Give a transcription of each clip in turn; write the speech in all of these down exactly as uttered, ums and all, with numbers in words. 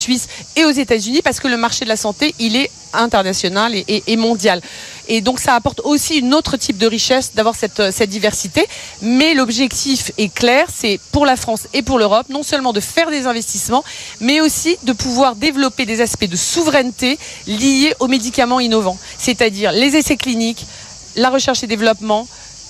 Suisse et aux États-Unis, parce que le marché de la santé, il est international et, et, et mondial. Et donc ça apporte aussi une autre type de richesse d'avoir cette, cette diversité. Mais l'objectif est clair, c'est pour la France et pour l'Europe, non seulement de faire des investissements, mais aussi de pouvoir développer des aspects de souveraineté liés aux médicaments innovants. C'est-à-dire les essais cliniques, la recherche et développement,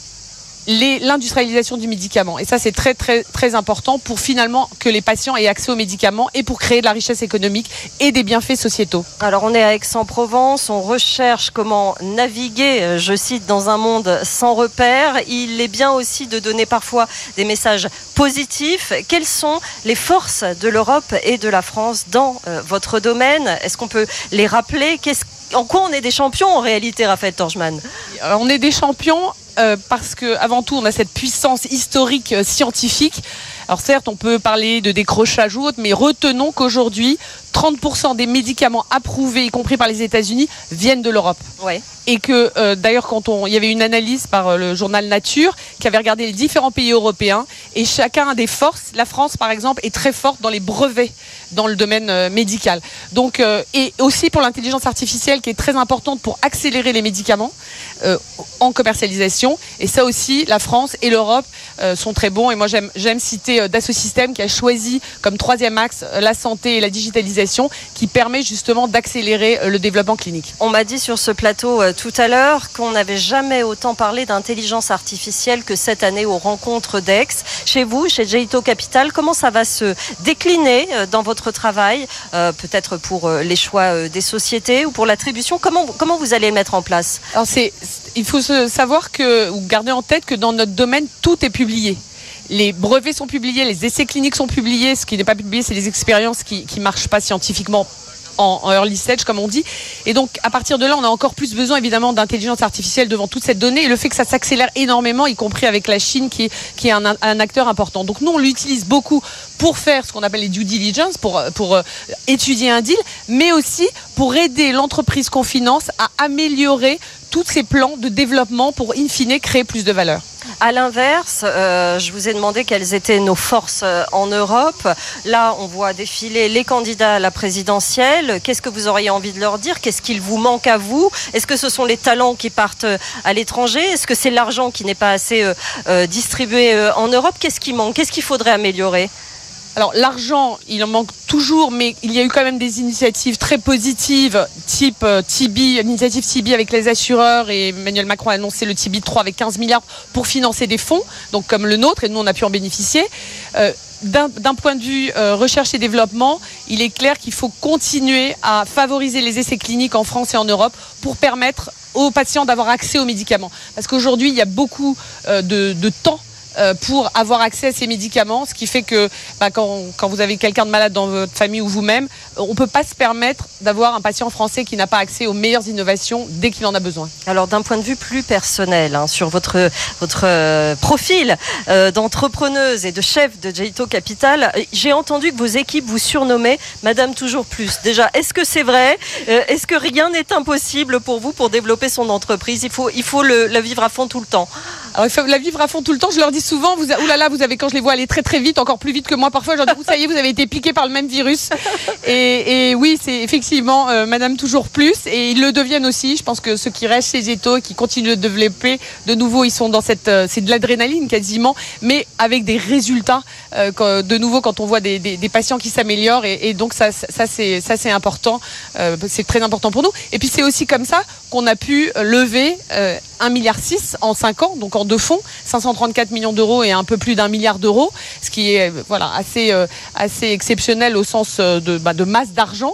Les, l'industrialisation du médicament. Et ça, c'est très, très, très important pour finalement que les patients aient accès aux médicaments et pour créer de la richesse économique et des bienfaits sociétaux. Alors, on est à Aix-en-Provence, on recherche comment naviguer, je cite, dans un monde sans repères. Il est bien aussi de donner parfois des messages positifs. Quelles sont les forces de l'Europe et de la France dans euh, votre domaine ? Est-ce qu'on peut les rappeler ? Qu'est-ce, en quoi on est des champions en réalité, Raphaël Torgmann ? On est des champions Euh, parce qu'avant tout, on a cette puissance historique euh, scientifique. Alors certes, on peut parler de décrochage ou autre, mais retenons qu'aujourd'hui, trente pour cent des médicaments approuvés, y compris par les États-Unis, viennent de l'Europe. Ouais. Et que euh, d'ailleurs, quand on, il y avait une analyse par euh, le journal Nature qui avait regardé les différents pays européens et chacun a des forces. La France, par exemple, est très forte dans les brevets dans le domaine euh, médical. Donc, euh, et aussi pour l'intelligence artificielle qui est très importante pour accélérer les médicaments euh, en commercialisation. Et ça aussi, la France et l'Europe euh, sont très bons. Et moi, j'aime, j'aime citer euh, Dassault Systèmes qui a choisi comme troisième axe euh, la santé et la digitalisation qui permet justement d'accélérer euh, le développement clinique. On m'a dit sur ce plateau euh, tout à l'heure qu'on n'avait jamais autant parlé d'intelligence artificielle que cette année aux rencontres d'Aix. Chez vous, chez Jaito Capital, comment ça va se décliner euh, dans votre travail, euh, peut-être pour euh, les choix euh, des sociétés ou pour l'attribution, comment, comment vous allez le mettre en place ? Alors c'est, il faut se savoir que, ou garder en tête que dans notre domaine, tout est publié. Les brevets sont publiés, les essais cliniques sont publiés. Ce qui n'est pas publié, c'est les expériences qui ne marchent pas scientifiquement en, en early stage, comme on dit. Et donc, à partir de là, on a encore plus besoin, évidemment, d'intelligence artificielle devant toute cette donnée. Et le fait que ça s'accélère énormément, y compris avec la Chine, qui est, qui est un, un acteur important. Donc, nous, on l'utilise beaucoup pour faire ce qu'on appelle les due diligence, pour, pour euh, étudier un deal, mais aussi pour aider l'entreprise qu'on finance à améliorer tous ces plans de développement pour, in fine, créer plus de valeur. À l'inverse, euh, je vous ai demandé quelles étaient nos forces euh, en Europe. Là, on voit défiler les candidats à la présidentielle. Qu'est-ce que vous auriez envie de leur dire ? Qu'est-ce qu'il vous manque à vous ? Est-ce que ce sont les talents qui partent à l'étranger ? Est-ce que c'est l'argent qui n'est pas assez euh, euh, distribué euh, en Europe ? Qu'est-ce qui manque ? Qu'est-ce qu'il faudrait améliorer ? Alors l'argent, il en manque toujours, mais il y a eu quand même des initiatives très positives, type euh, T B, l'initiative T B avec les assureurs, et Emmanuel Macron a annoncé le T B trois avec quinze milliards pour financer des fonds, donc comme le nôtre, et nous on a pu en bénéficier. Euh, d'un, d'un point de vue euh, recherche et développement, il est clair qu'il faut continuer à favoriser les essais cliniques en France et en Europe pour permettre aux patients d'avoir accès aux médicaments. Parce qu'aujourd'hui, il y a beaucoup euh, de, de temps pour avoir accès à ces médicaments, ce qui fait que bah, quand, quand vous avez quelqu'un de malade dans votre famille ou vous-même, on ne peut pas se permettre d'avoir un patient français qui n'a pas accès aux meilleures innovations dès qu'il en a besoin. Alors d'un point de vue plus personnel, hein, sur votre, votre euh, profil euh, d'entrepreneuse et de chef de Jaito Capital, j'ai entendu que vos équipes vous surnommaient Madame Toujours Plus. Déjà, est-ce que c'est vrai ? euh, Est-ce que rien n'est impossible pour vous pour développer son entreprise ? Il faut, il faut le, la vivre à fond tout le temps. Alors il faut la vivre à fond tout le temps. Je leur dis souvent, vous, oulala, vous avez, quand je les vois aller très très vite, encore plus vite que moi parfois, je leur dis, ça y est, vous avez été piqué par le même virus. Et, et oui, c'est effectivement euh, Madame Toujours Plus, et ils le deviennent aussi. Je pense que ceux qui restent chez Jaito et qui continuent de développer, de nouveau, ils sont dans cette, euh, c'est de l'adrénaline quasiment, mais avec des résultats. Euh, quand, de nouveau, quand on voit des, des, des patients qui s'améliorent, et, et donc ça, ça c'est, ça c'est important. Euh, c'est très important pour nous. Et puis c'est aussi comme ça qu'on a pu lever euh, un virgule six milliard en cinq ans, donc en deux fonds, cinq cent trente-quatre millions d'euros et un peu plus d'un milliard d'euros, ce qui est voilà, assez, euh, assez exceptionnel au sens de, bah, de masse d'argent,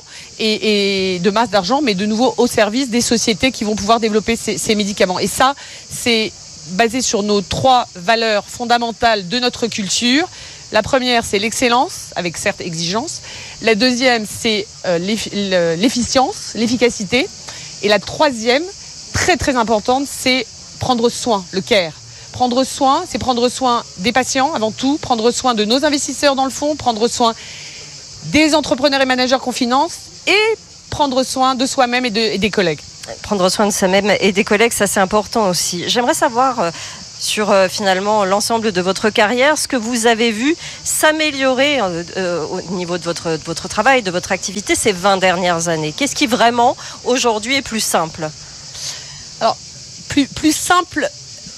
et, et de masse d'argent, mais de nouveau au service des sociétés qui vont pouvoir développer ces, ces médicaments. Et ça, c'est basé sur nos trois valeurs fondamentales de notre culture. La première, c'est l'excellence, avec certes exigence. La deuxième, c'est euh, l'efficience, l'efficacité. Et la troisième, très très importante, c'est prendre soin, le care. Prendre soin, c'est prendre soin des patients avant tout, prendre soin de nos investisseurs dans le fond, prendre soin des entrepreneurs et managers qu'on finance, et prendre soin de soi-même et, de, et des collègues. Prendre soin de soi-même et des collègues, ça c'est important aussi. J'aimerais savoir, sur euh, finalement l'ensemble de votre carrière, ce que vous avez vu s'améliorer euh, euh, au niveau de votre, de votre travail, de votre activité ces vingt dernières années. Qu'est-ce qui vraiment aujourd'hui est plus simple? Alors, plus, plus simple,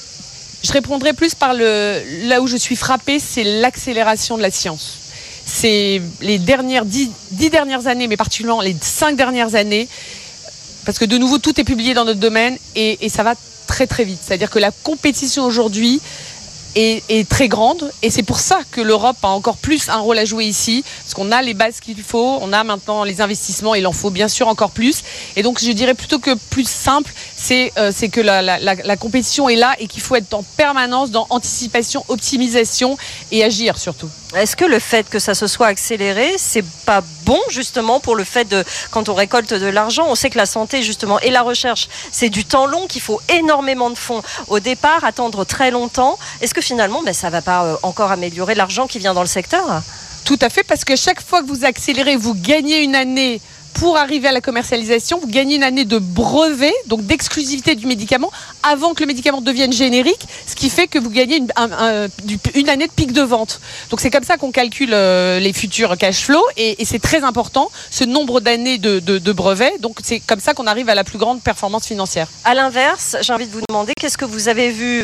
je répondrai plus par le... Là où je suis frappée, c'est l'accélération de la science. C'est les dernières dix, dix dernières années, mais particulièrement les cinq dernières années, parce que de nouveau, tout est publié dans notre domaine et, et ça va très très vite. C'est-à-dire que la compétition aujourd'hui est, est très grande et c'est pour ça que l'Europe a encore plus un rôle à jouer ici, parce qu'on a les bases qu'il faut, on a maintenant les investissements, il en faut bien sûr encore plus. Et donc je dirais plutôt que plus simple, c'est, euh, c'est que la, la, la, la compétition est là et qu'il faut être en permanence dans anticipation, optimisation et agir surtout. Est-ce que le fait que ça se soit accéléré, c'est pas bon justement pour le fait de, quand on récolte de l'argent, on sait que la santé justement et la recherche, c'est du temps long, qu'il faut énormément de fonds au départ, attendre très longtemps. Est-ce que finalement, ben, ça va pas euh, encore améliorer l'argent qui vient dans le secteur? Tout à fait, parce que chaque fois que vous accélérez, vous gagnez une année pour arriver à la commercialisation, vous gagnez une année de brevet, donc d'exclusivité du médicament, avant que le médicament devienne générique, ce qui fait que vous gagnez une, un, un, une année de pic de vente. Donc c'est comme ça qu'on calcule euh, les futurs cash flows, et, et c'est très important, ce nombre d'années de, de, de brevets, donc c'est comme ça qu'on arrive à la plus grande performance financière. À l'inverse, j'ai envie de vous demander, qu'est-ce que vous avez vu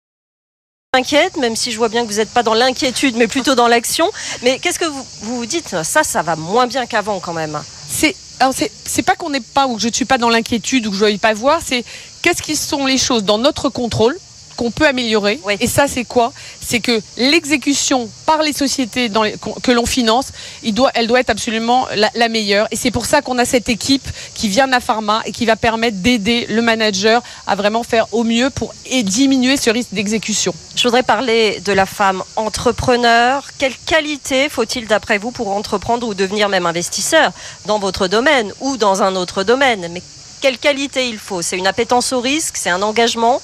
inquiète, même si je vois bien que vous n'êtes pas dans l'inquiétude, mais plutôt dans l'action. Mais qu'est-ce que vous vous, vous dites? Ça, ça va moins bien qu'avant quand même. C'est, alors c'est, c'est pas qu'on n'est pas, ou que je ne suis pas dans l'inquiétude, ou que je ne veuille pas voir, c'est qu'est-ce qui sont les choses dans notre contrôle qu'on peut améliorer. Oui. Et ça, c'est quoi? C'est que l'exécution par les sociétés dans les, que l'on finance, il doit, elle doit être absolument la, la meilleure. Et c'est pour ça qu'on a cette équipe qui vient d'Apharma et qui va permettre d'aider le manager à vraiment faire au mieux pour et diminuer ce risque d'exécution. Je voudrais parler de la femme entrepreneur. Quelle qualité faut-il d'après vous pour entreprendre ou devenir même investisseur dans votre domaine ou dans un autre domaine? Mais quelle qualité il faut? C'est une appétence au risque? C'est un engagement?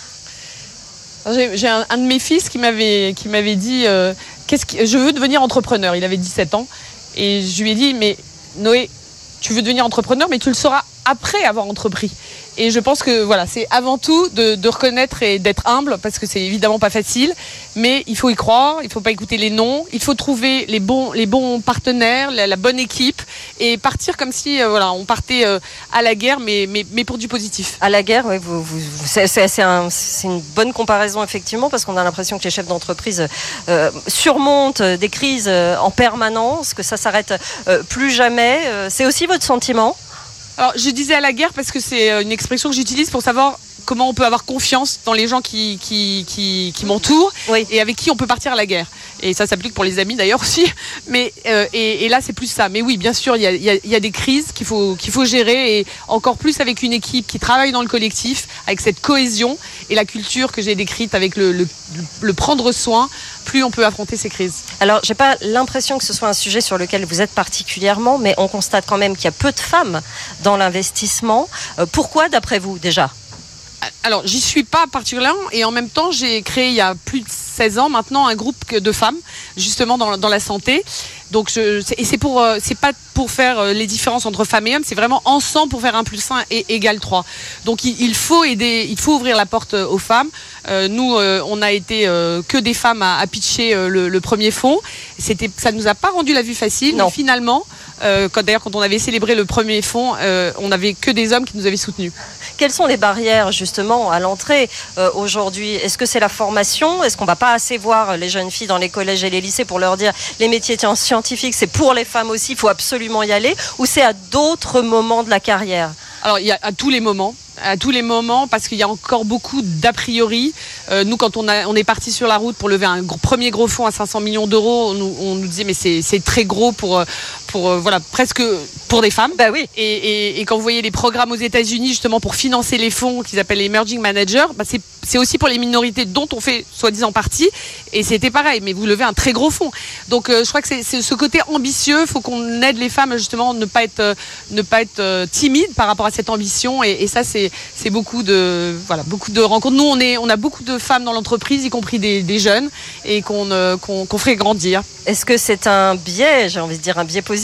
J'ai, j'ai un, un de mes fils qui m'avait, qui m'avait dit euh, qu'est-ce que, je veux devenir entrepreneur. Il avait dix-sept ans. Et je lui ai dit, mais Noé, tu veux devenir entrepreneur, mais tu le sauras après avoir entrepris. Et je pense que voilà, c'est avant tout de, de reconnaître et d'être humble, parce que c'est évidemment pas facile, mais il faut y croire, il faut pas écouter les noms, il faut trouver les bons, les bons partenaires, la, la bonne équipe, et partir comme si euh, voilà, on partait euh, à la guerre, mais, mais, mais pour du positif. À la guerre, oui, vous, vous, c'est, c'est, c'est, un, c'est une bonne comparaison effectivement, parce qu'on a l'impression que les chefs d'entreprise euh, surmontent des crises en permanence, que ça s'arrête euh, plus jamais. C'est aussi votre sentiment? Alors, je disais à la guerre parce que c'est une expression que j'utilise pour savoir comment on peut avoir confiance dans les gens qui, qui, qui, qui m'entourent, oui, et avec qui on peut partir à la guerre. Et ça s'applique pour les amis d'ailleurs aussi. Mais, euh, et, et là, c'est plus ça. Mais oui, bien sûr, il y a, y a, y a des crises qu'il faut, qu'il faut gérer, et encore plus avec une équipe qui travaille dans le collectif, avec cette cohésion et la culture que j'ai décrite avec le, le, le prendre soin, plus on peut affronter ces crises. Alors, j'ai pas l'impression que ce soit un sujet sur lequel vous êtes particulièrement, mais on constate quand même qu'il y a peu de femmes dans l'investissement. Euh, pourquoi, d'après vous, déjà ? Alors, j'y suis pas particulièrement, et en même temps, j'ai créé il y a plus de seize ans maintenant un groupe de femmes, justement dans, dans la santé. Donc, je, et c'est pour, c'est pas pour faire les différences entre femmes et hommes, c'est vraiment ensemble pour faire un plus un et égal trois. Donc, il, il faut aider, il faut ouvrir la porte aux femmes. Euh, nous, euh, on a été euh, que des femmes à, à pitcher euh, le, le premier fonds. C'était, ça nous a pas rendu la vie facile, non. Mais finalement, euh, quand, d'ailleurs, quand on avait célébré le premier fonds, euh, on n'avait que des hommes qui nous avaient soutenus. Quelles sont les barrières justement à l'entrée euh, aujourd'hui? Est-ce que c'est la formation? Est-ce qu'on va pas assez voir les jeunes filles dans les collèges et les lycées pour leur dire les métiers scientifiques, c'est pour les femmes aussi, il faut absolument y aller? Ou c'est à d'autres moments de la carrière? Alors, il y a à tous les moments. à tous les moments, parce qu'il y a encore beaucoup d'a priori. Euh, nous, quand on, a, on est parti sur la route pour lever un gros, premier gros fonds à cinq cents millions d'euros, on nous, on nous disait mais c'est, c'est très gros pour, pour euh, voilà, presque pour des femmes. Bah oui. Et, et, et quand vous voyez les programmes aux États-Unis justement pour financer les fonds qu'ils appellent les emerging managers, bah c'est, c'est aussi pour les minorités dont on fait soi-disant partie. Et c'était pareil, mais vous levez un très gros fonds. Donc euh, je crois que c'est, c'est ce côté ambitieux. Il faut qu'on aide les femmes justement à ne pas être, euh, ne pas être euh, timides par rapport à cette ambition. Et, et ça, c'est C'est beaucoup de, voilà, beaucoup de rencontres. Nous, on, est, on a beaucoup de femmes dans l'entreprise, y compris des, des jeunes, et qu'on, euh, qu'on, qu'on ferait grandir. Est-ce que c'est un biais, j'ai envie de dire un biais positif,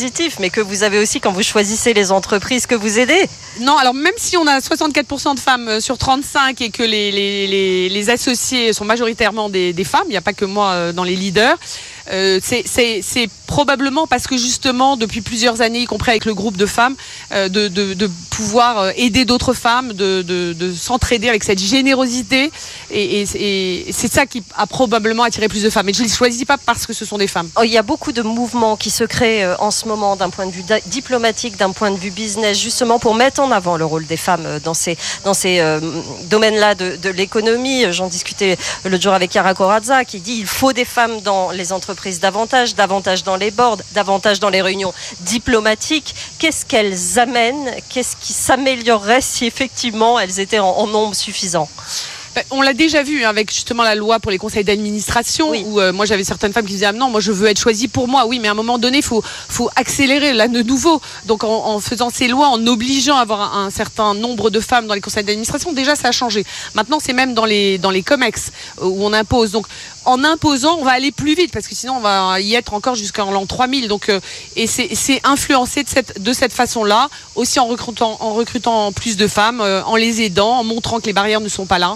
positif, mais que vous avez aussi quand vous choisissez les entreprises que vous aidez. Non, alors même si on a soixante-quatre pour cent de femmes sur trente-cinq et que les, les, les, les associés sont majoritairement des, des femmes, il n'y a pas que moi dans les leaders, euh, c'est, c'est, c'est probablement parce que justement depuis plusieurs années, y compris avec le groupe de femmes, euh, de, de, de pouvoir aider d'autres femmes, de, de, de s'entraider avec cette générosité et, et, et c'est ça qui a probablement attiré plus de femmes. Et je ne les choisis pas parce que ce sont des femmes. Oh, il y a beaucoup de mouvements qui se créent en ce moment d'un point de vue diplomatique, d'un point de vue business, justement pour mettre en avant le rôle des femmes dans ces, dans ces euh, domaines-là de, de l'économie. J'en discutais l'autre jour avec Yara Corazza qui dit qu'il faut des femmes dans les entreprises davantage, davantage dans les boards, davantage dans les réunions diplomatiques. Qu'est-ce qu'elles amènent ? Qu'est-ce qui s'améliorerait si effectivement elles étaient en, en nombre suffisant ? On l'a déjà vu hein, avec justement la loi pour les conseils d'administration oui. où euh, moi j'avais certaines femmes qui disaient ah, non moi je veux être choisie pour moi. Oui mais à un moment donné il faut, faut accélérer là de nouveau. Donc en, en faisant ces lois, en obligeant à avoir un, un certain nombre de femmes dans les conseils d'administration, déjà ça a changé. Maintenant c'est même dans les, dans les COMEX où on impose. Donc en imposant on va aller plus vite parce que sinon on va y être encore jusqu'en l'an trois mille. Donc, euh, et c'est, c'est influencé de cette, de cette façon-là, aussi en recrutant, en recrutant plus de femmes, euh, en les aidant, en montrant que les barrières ne sont pas là.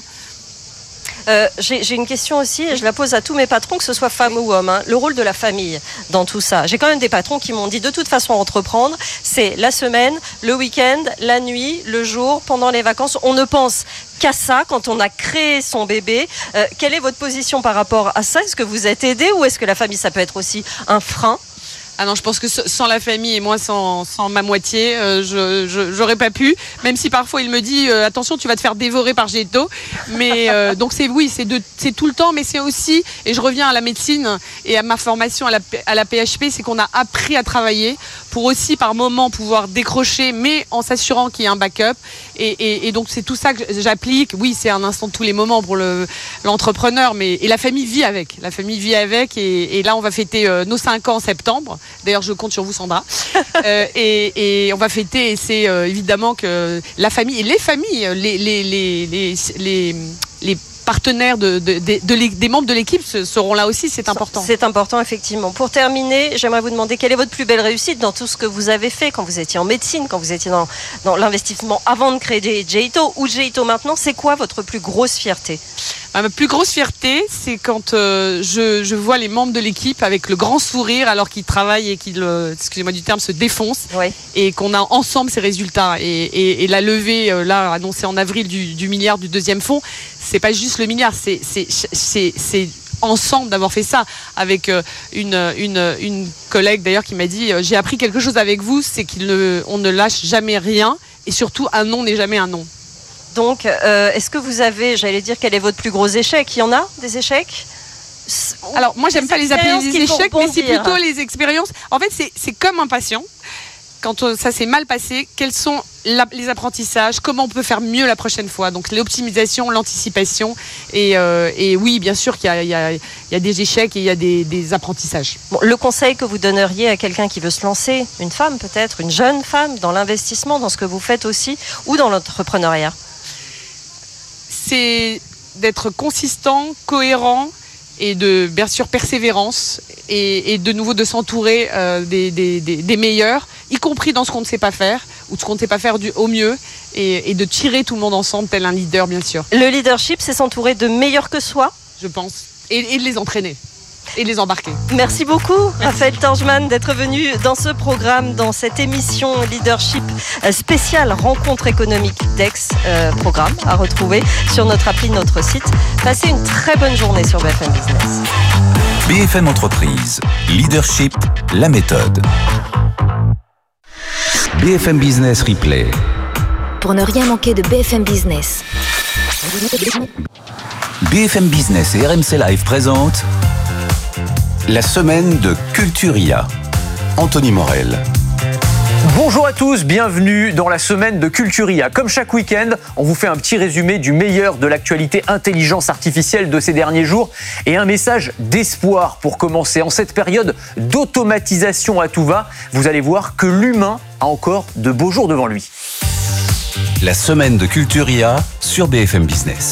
Euh, j'ai, j'ai une question aussi, et je la pose à tous mes patrons, que ce soit femmes ou hommes, hein, le rôle de la famille dans tout ça. J'ai quand même des patrons qui m'ont dit de toute façon entreprendre, c'est la semaine, le week-end, la nuit, le jour, pendant les vacances. On ne pense qu'à ça quand on a créé son bébé. Euh, quelle est votre position par rapport à ça ? Est-ce que vous êtes aidé ou est-ce que la famille, ça peut être aussi un frein ? Ah non, je pense que sans la famille et moi sans, sans ma moitié, euh, je, je j'aurais pas pu. Même si parfois il me dit euh, attention, tu vas te faire dévorer par Géto. Mais euh, donc c'est oui, c'est de, c'est tout le temps, mais c'est aussi. Et je reviens à la médecine et à ma formation à la à la P H P, c'est qu'on a appris à travailler pour aussi par moment pouvoir décrocher, mais en s'assurant qu'il y a un backup. Et, et, et donc c'est tout ça que j'applique. Oui, c'est un instant de tous les moments pour le l'entrepreneur, mais et la famille vit avec. La famille vit avec. Et, et là, on va fêter euh, nos cinq ans en septembre. D'ailleurs, je compte sur vous, Sandra. euh, et, et on va fêter, et c'est euh, évidemment que la famille et les familles, les, les, les, les, les, les partenaires de, de, de, de, des membres de l'équipe seront là aussi, c'est important. C'est important, effectivement. Pour terminer, j'aimerais vous demander quelle est votre plus belle réussite dans tout ce que vous avez fait quand vous étiez en médecine, quand vous étiez dans, dans l'investissement avant de créer Géto ou Géto maintenant. C'est quoi votre plus grosse fierté ? Ma plus grosse fierté, c'est quand euh, je, je vois les membres de l'équipe avec le grand sourire alors qu'ils travaillent et qu'ils, euh, excusez-moi du terme, se défoncent oui. et qu'on a ensemble ces résultats. Et, et, et la levée, euh, là, annoncée en avril du, du milliard du deuxième fonds, c'est pas juste le milliard, c'est, c'est, c'est, c'est ensemble d'avoir fait ça avec euh, une, une, une collègue d'ailleurs qui m'a dit euh, j'ai appris quelque chose avec vous, c'est qu'on ne, on ne lâche jamais rien et surtout un non n'est jamais un non. Donc, euh, est-ce que vous avez, j'allais dire, quel est votre plus gros échec ? Il y en a des échecs ? Alors, moi, j'aime pas les appeler des échecs, mais c'est plutôt les expériences. En fait, c'est, c'est comme un patient. Quand ça s'est mal passé, quels sont la, les apprentissages ? Comment on peut faire mieux la prochaine fois ? Donc, l'optimisation, l'anticipation. Et, euh, et oui, bien sûr qu'il y a, il y a, il y a des échecs et il y a des, des apprentissages. Bon, le conseil que vous donneriez à quelqu'un qui veut se lancer, une femme peut-être, une jeune femme, dans l'investissement, dans ce que vous faites aussi, ou dans l'entrepreneuriat ? C'est d'être consistant, cohérent et de bien sûr persévérance et, et de nouveau de s'entourer euh, des, des, des, des meilleurs, y compris dans ce qu'on ne sait pas faire ou ce qu'on ne sait pas faire du, au mieux et, et de tirer tout le monde ensemble tel un leader bien sûr. Le leadership, c'est s'entourer de meilleurs que soi ? Je pense. Et, et de les entraîner. Et les embarquer. Merci beaucoup, Merci. Raphaël Torgman, d'être venu dans ce programme, dans cette émission Leadership spéciale Rencontre économique d'Aix, euh, programme à retrouver sur notre appli, notre site. Passez une très bonne journée sur B F M Business. B F M Entreprise, Leadership, la méthode. B F M Business Replay. Pour ne rien manquer de B F M Business. B F M Business et R M C Live présentent la semaine de Culturia. Anthony Morel. Bonjour à tous, bienvenue dans la semaine de Culturia. Comme chaque week-end, on vous fait un petit résumé du meilleur de l'actualité intelligence artificielle de ces derniers jours et un message d'espoir pour commencer. En cette période d'automatisation à tout va, vous allez voir que l'humain a encore de beaux jours devant lui. La semaine de Culturia sur B F M Business.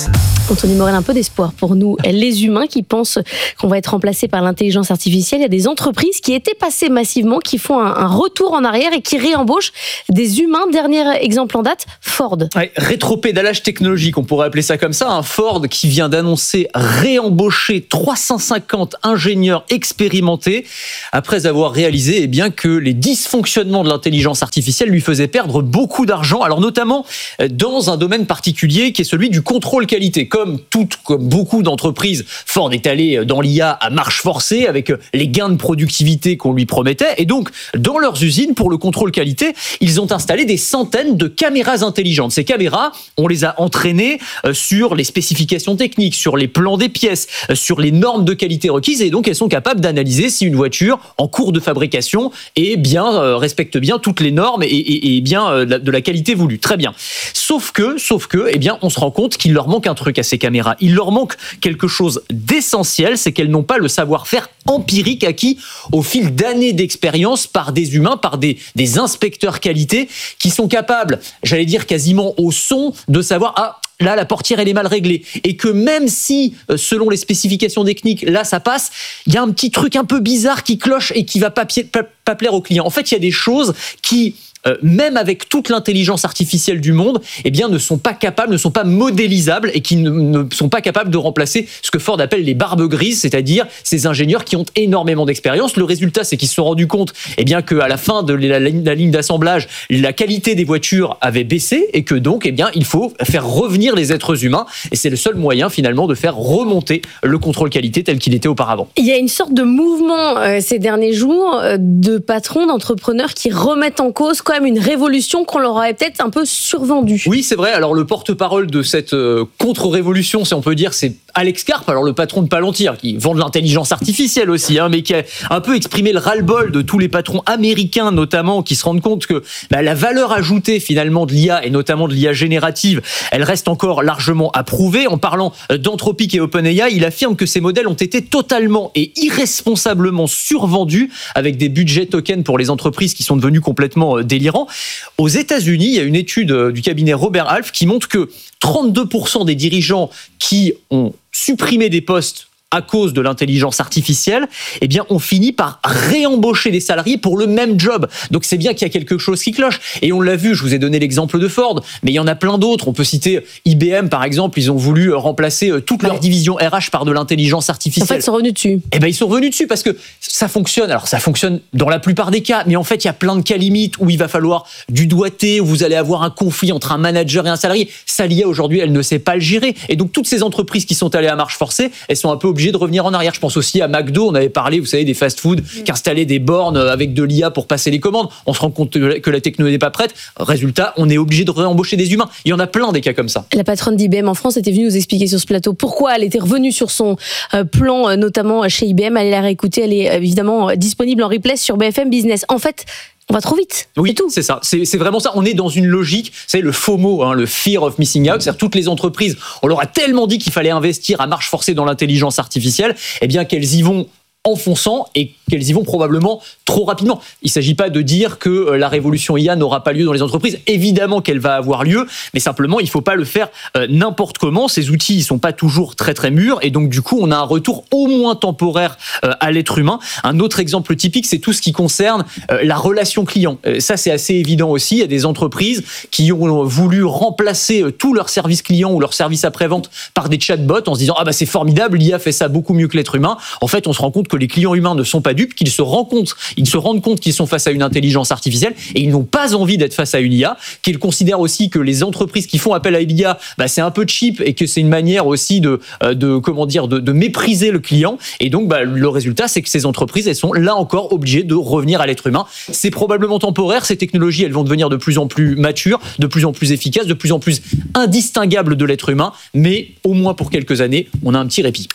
Anthony Morel, un peu d'espoir pour nous, les humains qui pensent qu'on va être remplacés par l'intelligence artificielle. Il y a des entreprises qui étaient passées massivement, qui font un, un retour en arrière et qui réembauchent des humains. Dernier exemple en date, Ford. Ouais, rétropédalage technologique, on pourrait appeler ça comme ça. Un Ford qui vient d'annoncer réembaucher trois cent cinquante ingénieurs expérimentés après avoir réalisé eh bien, que les dysfonctionnements de l'intelligence artificielle lui faisaient perdre beaucoup d'argent. Alors notamment dans un domaine particulier qui est celui du contrôle qualité. Comme toutes, comme beaucoup d'entreprises, Ford est allé dans l'I A à marche forcée avec les gains de productivité qu'on lui promettait. Et donc, dans leurs usines, pour le contrôle qualité, ils ont installé des centaines de caméras intelligentes. Ces caméras, on les a entraînées sur les spécifications techniques, sur les plans des pièces, sur les normes de qualité requises. Et donc, elles sont capables d'analyser si une voiture en cours de fabrication est bien, euh, respecte bien toutes les normes et, et, et bien euh, de la qualité voulue. Très bien. Sauf que, sauf que, eh bien, on se rend compte qu'il leur manque un truc à ces caméras. Il leur manque quelque chose d'essentiel, c'est qu'elles n'ont pas le savoir-faire empirique acquis au fil d'années d'expérience par des humains, par des, des inspecteurs qualité qui sont capables, j'allais dire quasiment au son, de savoir ah là la portière elle est mal réglée et que même si selon les spécifications techniques là ça passe, il y a un petit truc un peu bizarre qui cloche et qui va pas, pas, pas plaire au client. En fait, il y a des choses qui Euh, même avec toute l'intelligence artificielle du monde, eh bien, ne sont pas capables, ne sont pas modélisables et qui ne, ne sont pas capables de remplacer ce que Ford appelle les barbes grises, c'est-à-dire ces ingénieurs qui ont énormément d'expérience. Le résultat, c'est qu'ils se sont rendus compte, eh bien, qu'à la fin de la, la, la ligne d'assemblage, la qualité des voitures avait baissé et que donc, eh bien, il faut faire revenir les êtres humains et c'est le seul moyen finalement de faire remonter le contrôle qualité tel qu'il était auparavant. Il y a une sorte de mouvement euh, ces derniers jours euh, de patrons, d'entrepreneurs qui remettent en cause quoi une révolution qu'on leur avait peut-être un peu survendue. Oui, c'est vrai. Alors, le porte-parole de cette euh, contre-révolution, si on peut dire, c'est Alex Karp, alors le patron de Palantir, qui vend de l'intelligence artificielle aussi, hein, mais qui a un peu exprimé le ras-le-bol de tous les patrons américains, notamment, qui se rendent compte que bah, la valeur ajoutée, finalement, de l'I A, et notamment de l'I A générative, elle reste encore largement à prouver. En parlant d'Anthropic et OpenAI, il affirme que ces modèles ont été totalement et irresponsablement survendus, avec des budgets tokens pour les entreprises qui sont devenus complètement délirants. Aux États-Unis, il y a une étude du cabinet Robert Half qui montre que trente-deux pour cent des dirigeants qui ont supprimé des postes à cause de l'intelligence artificielle, eh bien, on finit par réembaucher des salariés pour le même job. Donc, c'est bien qu'il y a quelque chose qui cloche. Et on l'a vu, je vous ai donné l'exemple de Ford, mais il y en a plein d'autres. On peut citer I B M, par exemple. Ils ont voulu remplacer toute leur division R H par de l'intelligence artificielle. En fait, ils sont revenus dessus. Eh ben, ils sont revenus dessus parce que ça fonctionne. Alors, ça fonctionne dans la plupart des cas, mais en fait, il y a plein de cas limites où il va falloir du doigté, où vous allez avoir un conflit entre un manager et un salarié. Ça, l'I A, aujourd'hui, elle ne sait pas le gérer. Et donc, toutes ces entreprises qui sont allées à marche forcée, elles sont un peu obligées de revenir en arrière. Je pense aussi à McDo, on avait parlé, vous savez, des fast-food qui installaient des bornes avec de l'I A pour passer les commandes. On se rend compte que la technologie n'est pas prête. Résultat, on est obligé de réembaucher des humains. Il y en a plein des cas comme ça. La patronne d'I B M en France était venue nous expliquer sur ce plateau pourquoi elle était revenue sur son plan, notamment chez I B M. Allez la réécouter, elle est évidemment disponible en replay sur B F M Business. En fait, on va trop vite. Oui, c'est tout. C'est ça. C'est, c'est vraiment ça. On est dans une logique, c'est le FOMO, hein, le fear of missing out. C'est-à-dire toutes les entreprises, on leur a tellement dit qu'il fallait investir à marche forcée dans l'intelligence artificielle, eh bien qu'elles y vont en fonçant et qu'elles y vont probablement trop rapidement. Il ne s'agit pas de dire que la révolution I A n'aura pas lieu dans les entreprises. Évidemment qu'elle va avoir lieu, mais simplement, il ne faut pas le faire euh, n'importe comment. Ces outils, ils ne sont pas toujours très très mûrs et donc du coup, on a un retour au moins temporaire euh, à l'être humain. Un autre exemple typique, c'est tout ce qui concerne euh, la relation client. Euh, ça, c'est assez évident aussi. Il y a des entreprises qui ont voulu remplacer euh, tous leurs services clients ou leurs services après-vente par des chatbots en se disant « Ah bah c'est formidable, l'I A fait ça beaucoup mieux que l'être humain ». En fait, on se rend compte que les clients humains ne sont pas dupes, qu'ils se rendent compte, ils se rendent compte qu'ils sont face à une intelligence artificielle et ils n'ont pas envie d'être face à une I A, qu'ils considèrent aussi que les entreprises qui font appel à l'I A, bah, c'est un peu cheap et que c'est une manière aussi de, de comment dire, de, de mépriser le client. Et donc, bah, le résultat, c'est que ces entreprises, elles sont là encore obligées de revenir à l'être humain. C'est probablement temporaire. Ces technologies, elles vont devenir de plus en plus matures, de plus en plus efficaces, de plus en plus indistinguables de l'être humain. Mais au moins pour quelques années, on a un petit répit.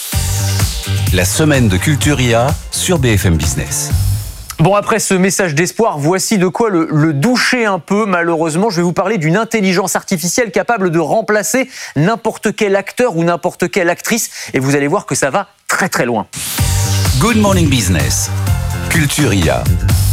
La semaine de Culture I A sur B F M Business. Bon, après ce message d'espoir, voici de quoi le, le doucher un peu, malheureusement. Je vais vous parler d'une intelligence artificielle capable de remplacer n'importe quel acteur ou n'importe quelle actrice. Et vous allez voir que ça va très très loin. Good Morning Business, Culture I A.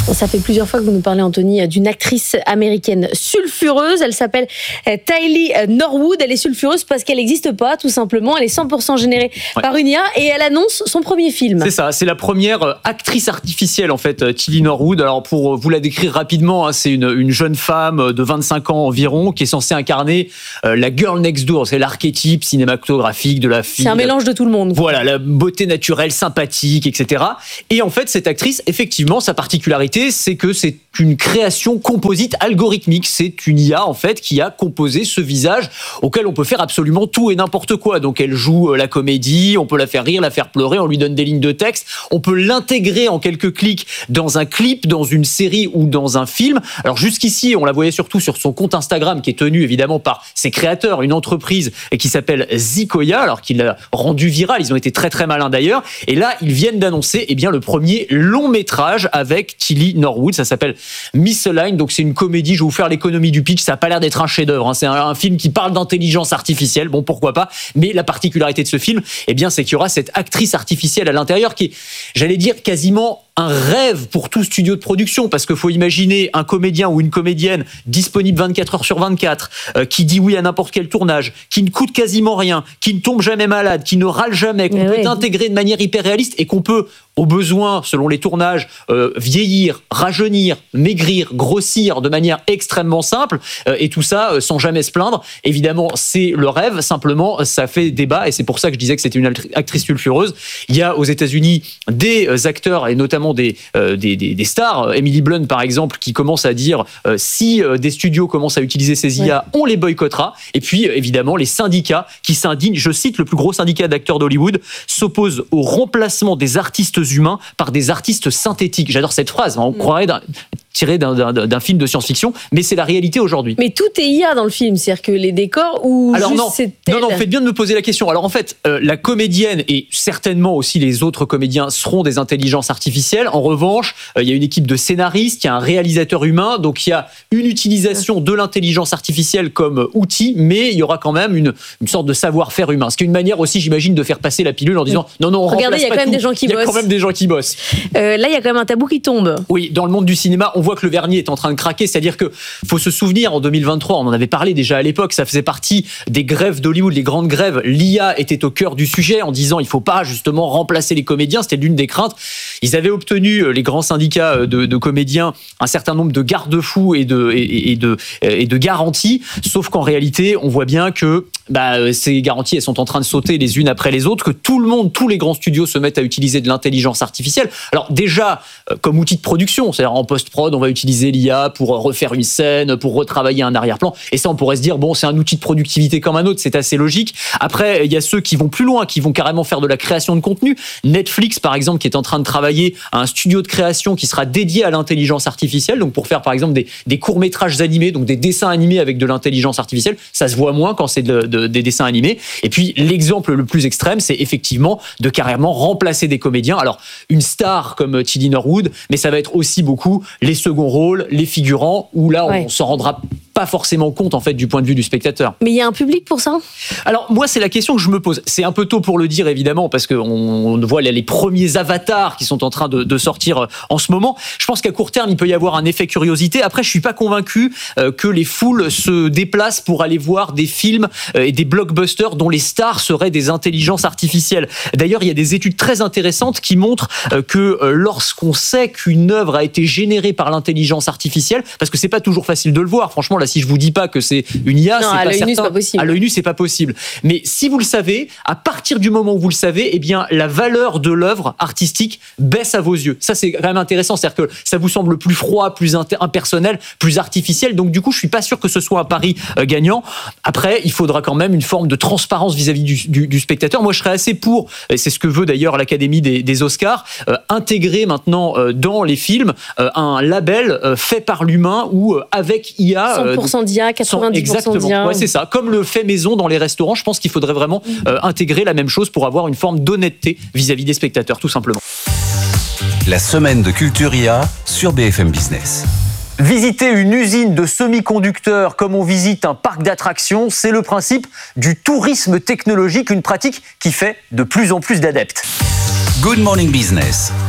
Ça fait plusieurs fois que vous nous parlez, Anthony, d'une actrice américaine sulfureuse. Elle s'appelle Tylee Norwood. Elle est sulfureuse parce qu'elle n'existe pas, tout simplement. Elle est cent pour cent générée ouais. par une I A et elle annonce son premier film. C'est ça, c'est la première actrice artificielle, en fait, Tylee Norwood. Alors, pour vous la décrire rapidement, hein, c'est une, une jeune femme de vingt-cinq ans environ qui est censée incarner euh, la girl next door. C'est l'archétype cinématographique de la fille. C'est un mélange de tout le monde. Voilà, la beauté naturelle, sympathique, et cetera. Et en fait, cette actrice, effectivement, sa particularité, c'est que c'est une création composite algorithmique. C'est une I A, en fait, qui a composé ce visage auquel on peut faire absolument tout et n'importe quoi. Donc, elle joue la comédie, on peut la faire rire, la faire pleurer, on lui donne des lignes de texte, on peut l'intégrer en quelques clics dans un clip, dans une série ou dans un film. Alors, jusqu'ici, on la voyait surtout sur son compte Instagram, qui est tenu évidemment par ses créateurs, une entreprise qui s'appelle Zikoya, alors qu'il l'a rendu viral. Ils ont été très très malins d'ailleurs. Et là, ils viennent d'annoncer eh bien, le premier long métrage avec Tylee Norwood. Ça s'appelle Misaligned. Donc, c'est une comédie. Je vais vous faire l'économie du pitch. Ça n'a pas l'air d'être un chef-d'œuvre. Hein. C'est un, un film qui parle d'intelligence artificielle. Bon, pourquoi pas. Mais la particularité de ce film, eh bien, c'est qu'il y aura cette actrice artificielle à l'intérieur qui est, j'allais dire, quasiment un rêve pour tout studio de production, parce qu'il faut imaginer un comédien ou une comédienne disponible vingt-quatre heures sur vingt-quatre, euh, qui dit oui à n'importe quel tournage, qui ne coûte quasiment rien, qui ne tombe jamais malade, qui ne râle jamais, qu'on Mais peut oui. intégrer de manière hyper réaliste et qu'on peut, au besoin, selon les tournages, euh, vieillir, rajeunir, maigrir, grossir de manière extrêmement simple, euh, et tout ça euh, sans jamais se plaindre. Évidemment, c'est le rêve, simplement, ça fait débat, et c'est pour ça que je disais que c'était une actrice sulfureuse. Il y a aux États-Unis des acteurs, et notamment Des, euh, des, des, des stars, Emily Blunt par exemple, qui commence à dire euh, si euh, des studios commencent à utiliser ces I A, ouais. on les boycottera. Et puis euh, évidemment les syndicats qui s'indignent, je cite le plus gros syndicat d'acteurs d'Hollywood, s'opposent au remplacement des artistes humains par des artistes synthétiques. J'adore cette phrase, on mmh. croirait d'un, tiré d'un, d'un, d'un film de science-fiction, mais c'est la réalité aujourd'hui. Mais tout est I A dans le film, c'est-à-dire que les décors ou Alors juste non, c'est non, non, faites bien de me poser la question. Alors en fait, euh, la comédienne et certainement aussi les autres comédiens seront des intelligences artificielles. En revanche, euh, il y a une équipe de scénaristes, il y a un réalisateur humain, donc il y a une utilisation de l'intelligence artificielle comme outil, mais il y aura quand même une, une sorte de savoir-faire humain. Ce qui est une manière aussi, j'imagine, de faire passer la pilule en disant non, non, on Regardez, il y a quand même tout. des gens qui bossent. Il y a bossent. quand même des gens qui bossent. Euh, là, il y a quand même un tabou qui tombe. Oui, dans le monde du cinéma, on voit que le vernis est en train de craquer, c'est-à-dire que faut se souvenir en deux mille vingt-trois, on en avait parlé déjà à l'époque, ça faisait partie des grèves d'Hollywood, les grandes grèves. L'I A était au cœur du sujet en disant il faut pas justement remplacer les comédiens, c'était l'une des craintes. Ils avaient obtenu, les grands syndicats de, de comédiens, un certain nombre de garde-fous et de, et, et de, et de garanties, sauf qu'en réalité, on voit bien que bah, ces garanties, elles sont en train de sauter les unes après les autres, que tout le monde, tous les grands studios se mettent à utiliser de l'intelligence artificielle. Alors déjà, comme outil de production, c'est-à-dire en post-prod, on va utiliser l'I A pour refaire une scène, pour retravailler un arrière-plan, et ça on pourrait se dire, bon, c'est un outil de productivité comme un autre, c'est assez logique. Après, il y a ceux qui vont plus loin, qui vont carrément faire de la création de contenu. Netflix, par exemple, qui est en train de travailler à un studio de création qui sera dédié à l'intelligence artificielle, donc pour faire par exemple des, des courts-métrages animés, donc des dessins animés avec de l'intelligence artificielle. Ça se voit moins quand c'est de, de, des dessins animés. Et puis l'exemple le plus extrême, c'est effectivement de carrément remplacer des comédiens. Alors une star comme Tylee Norwood, mais ça va être aussi beaucoup les seconds rôles, les figurants, où là on ouais. s'en rendra pas forcément compte en fait du point de vue du spectateur. Mais il y a un public pour ça ? Alors moi c'est la question que je me pose. C'est un peu tôt pour le dire évidemment parce qu'on on voit les premiers avatars qui sont en train de, de sortir en ce moment. Je pense qu'à court terme il peut y avoir un effet curiosité. Après je suis pas convaincu euh, que les foules se déplacent pour aller voir des films euh, et des blockbusters dont les stars seraient des intelligences artificielles. D'ailleurs il y a des études très intéressantes qui montrent euh, que euh, lorsqu'on sait qu'une œuvre a été générée par l'intelligence artificielle, parce que c'est pas toujours facile de le voir franchement. Si je vous dis pas que c'est une I A, non, c'est à pas l'œil certain. nu, c'est pas possible. À l'œil nu, c'est pas possible. Mais si vous le savez, à partir du moment où vous le savez, eh bien, la valeur de l'œuvre artistique baisse à vos yeux. Ça, c'est quand même intéressant. C'est-à-dire que ça vous semble plus froid, plus inter- impersonnel, plus artificiel. Donc, du coup, je suis pas sûr que ce soit un pari euh, gagnant. Après, il faudra quand même une forme de transparence vis-à-vis du, du, du spectateur. Moi, je serais assez pour, et c'est ce que veut d'ailleurs l'Académie des, des Oscars, euh, intégrer maintenant euh, dans les films euh, un label euh, fait par l'humain ou euh, avec I A. cent pour cent d'I A, quatre-vingt-dix pour cent d'I A. Ouais, c'est ça. Comme le fait maison dans les restaurants, je pense qu'il faudrait vraiment euh, intégrer la même chose pour avoir une forme d'honnêteté vis-à-vis des spectateurs, tout simplement. La semaine de Culture I A sur B F M Business. Visiter une usine de semi-conducteurs comme on visite un parc d'attractions, c'est le principe du tourisme technologique, une pratique qui fait de plus en plus d'adeptes. Good Morning Business.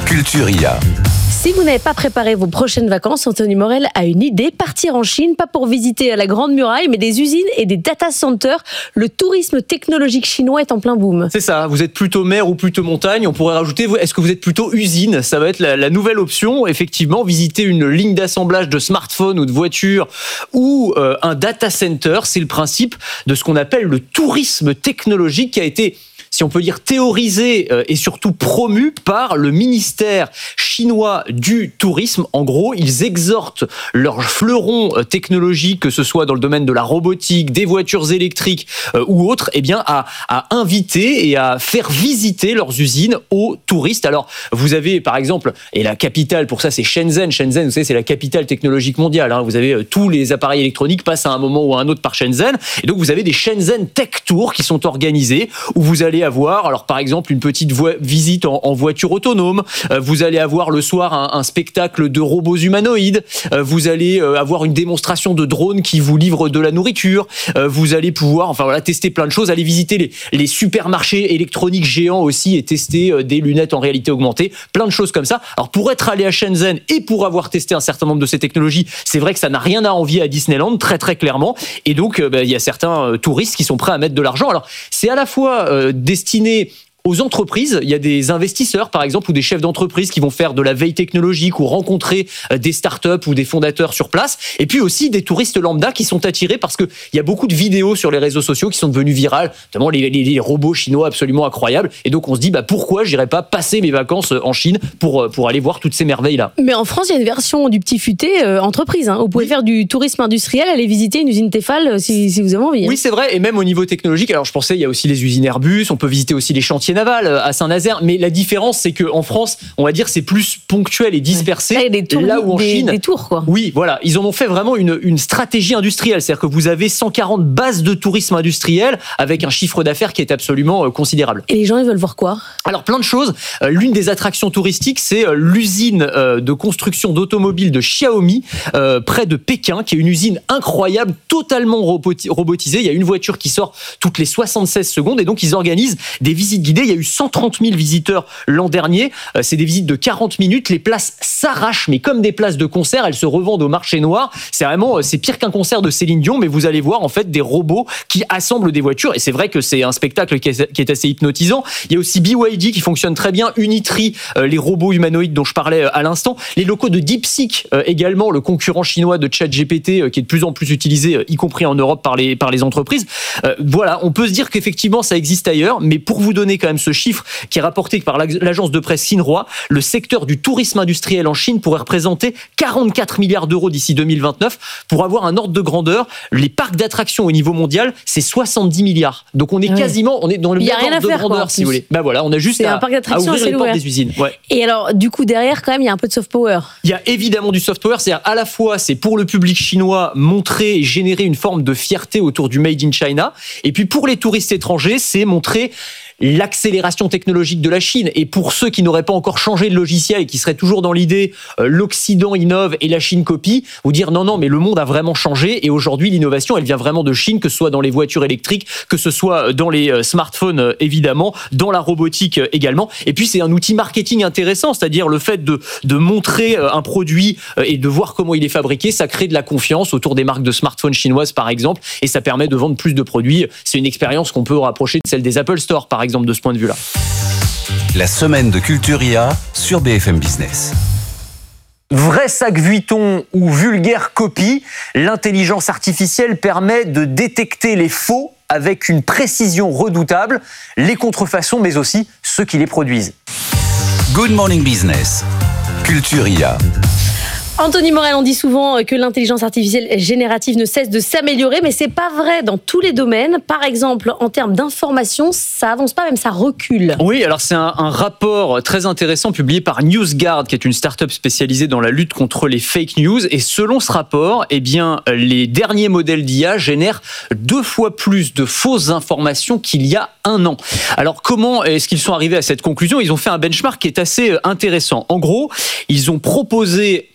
Culturia. Si vous n'avez pas préparé vos prochaines vacances, Anthony Morel a une idée. Partir en Chine, pas pour visiter la Grande Muraille, mais des usines et des data centers. Le tourisme technologique chinois est en plein boom. C'est ça, vous êtes plutôt mer ou plutôt montagne. On pourrait rajouter, est-ce que vous êtes plutôt usine? Ça va être la, la nouvelle option. Effectivement, visiter une ligne d'assemblage de smartphones ou de voitures ou euh, un data center, c'est le principe de ce qu'on appelle le tourisme technologique qui a été, si on peut dire, théorisé euh, et surtout promu par le ministère chinois du tourisme. En gros, ils exhortent leurs fleurons euh, technologiques, que ce soit dans le domaine de la robotique, des voitures électriques euh, ou autres, eh bien, à, à inviter et à faire visiter leurs usines aux touristes. Alors, vous avez, par exemple, et la capitale pour ça, c'est Shenzhen. Shenzhen, vous savez, c'est la capitale technologique mondiale. Hein. Vous avez euh, tous les appareils électroniques passent à un moment ou à un autre par Shenzhen. Et donc, vous avez des Shenzhen Tech Tours qui sont organisés où vous allez avoir, alors par exemple, une petite vo- visite en, en voiture autonome. Euh, vous allez avoir le soir un, un spectacle de robots humanoïdes. Euh, vous allez euh, avoir une démonstration de drones qui vous livrent de la nourriture. Euh, vous allez pouvoir, enfin voilà, tester plein de choses. Aller visiter les, les supermarchés électroniques géants aussi et tester euh, des lunettes en réalité augmentée. Plein de choses comme ça. Alors pour être allé à Shenzhen et pour avoir testé un certain nombre de ces technologies, c'est vrai que ça n'a rien à envier à Disneyland, très très clairement. Et donc euh, bah, il y a certains euh, touristes qui sont prêts à mettre de l'argent. Alors c'est à la fois euh, destiné aux entreprises. Il y a des investisseurs, par exemple, ou des chefs d'entreprise qui vont faire de la veille technologique ou rencontrer des startups ou des fondateurs sur place. Et puis aussi des touristes lambda qui sont attirés parce qu'il y a beaucoup de vidéos sur les réseaux sociaux qui sont devenues virales, notamment les, les, les robots chinois absolument incroyables. Et donc on se dit, bah, pourquoi je n'irais pas passer mes vacances en Chine pour, pour aller voir toutes ces merveilles-là? Mais en France, il y a une version du petit futé euh, entreprise. Hein. Vous pouvez oui. faire du tourisme industriel, aller visiter une usine Tefal si, si vous avez envie. Hein. Oui, c'est vrai. Et même au niveau technologique, alors je pensais, il y a aussi les usines Airbus, on peut visiter aussi les chantiers navals à Saint-Nazaire, mais la différence c'est qu'en France, on va dire c'est plus ponctuel et dispersé. Là, des tours, là où en des, Chine, des tours quoi. Oui, voilà, ils en ont fait vraiment une, une stratégie industrielle, c'est-à-dire que vous avez cent quarante bases de tourisme industriel avec un chiffre d'affaires qui est absolument euh, considérable. Et les gens ils veulent voir quoi? Alors plein de choses. Euh, l'une des attractions touristiques, c'est euh, l'usine euh, de construction d'automobiles de Xiaomi euh, près de Pékin, qui est une usine incroyable, totalement roboti- robotisée. Il y a une voiture qui sort toutes les soixante-seize secondes et donc ils organisent des visites guidées. Il y a eu cent trente mille visiteurs l'an dernier. Euh, c'est des visites de quarante minutes. Les places s'arrachent, mais comme des places de concert, elles se revendent au marché noir. C'est vraiment, c'est pire qu'un concert de Céline Dion, mais vous allez voir en fait des robots qui assemblent des voitures. Et c'est vrai que c'est un spectacle qui est, qui est assez hypnotisant. Il y a aussi B Y D qui fonctionne très bien, Unitree, euh, les robots humanoïdes dont je parlais euh, à l'instant. Les locaux de DeepSeek euh, également, le concurrent chinois de ChatGPT euh, qui est de plus en plus utilisé, euh, y compris en Europe par les, par les entreprises. Euh, voilà, on peut se dire qu'effectivement ça existe ailleurs, mais pour vous donner quand même ce chiffre qui est rapporté par l'agence de presse Xinhua, le secteur du tourisme industriel en Chine pourrait représenter quarante-quatre milliards d'euros d'ici deux mille vingt-neuf. Pour avoir un ordre de grandeur, les parcs d'attractions au niveau mondial, c'est soixante-dix milliards. Donc on est ouais. quasiment, on est dans le même ordre de grandeur, quoi, si vous voulez. Ben voilà, on a juste à, à ouvrir les portes des usines. Ouais. Et alors, du coup, derrière, quand même, il y a un peu de soft power. Il y a évidemment du soft power, c'est-à-dire à la fois, c'est pour le public chinois montrer et générer une forme de fierté autour du Made in China, et puis pour les touristes étrangers, c'est montrer l'accélération technologique de la Chine. Et pour ceux qui n'auraient pas encore changé de logiciel et qui seraient toujours dans l'idée euh, l'Occident innove et la Chine copie, vous dire non, non, mais le monde a vraiment changé et aujourd'hui l'innovation elle vient vraiment de Chine, que ce soit dans les voitures électriques, que ce soit dans les euh, smartphones euh, évidemment, dans la robotique euh, également. Et puis c'est un outil marketing intéressant, c'est-à-dire le fait de, de montrer euh, un produit euh, et de voir comment il est fabriqué, ça crée de la confiance autour des marques de smartphones chinoises par exemple et ça permet de vendre plus de produits. C'est une expérience qu'on peut rapprocher de celle des Apple Store par exemple. exemple de ce point de vue-là. La semaine de Culturia sur B F M Business. Vrai sac Vuitton ou vulgaire copie, l'intelligence artificielle permet de détecter les faux avec une précision redoutable, les contrefaçons mais aussi ceux qui les produisent. Good Morning Business, Culturia. Anthony Morel, on dit souvent que l'intelligence artificielle générative ne cesse de s'améliorer, mais c'est pas vrai dans tous les domaines. Par exemple, en termes d'information, ça avance pas, même ça recule. Oui, alors c'est un, un rapport très intéressant publié par NewsGuard, qui est une start-up spécialisée dans la lutte contre les fake news. Et selon ce rapport, eh bien, les derniers modèles d'I A génèrent deux fois plus de fausses informations qu'il y a un an. Alors comment est-ce qu'ils sont arrivés à cette conclusion ? Ils ont fait un benchmark qui est assez intéressant. En gros, ils ont proposé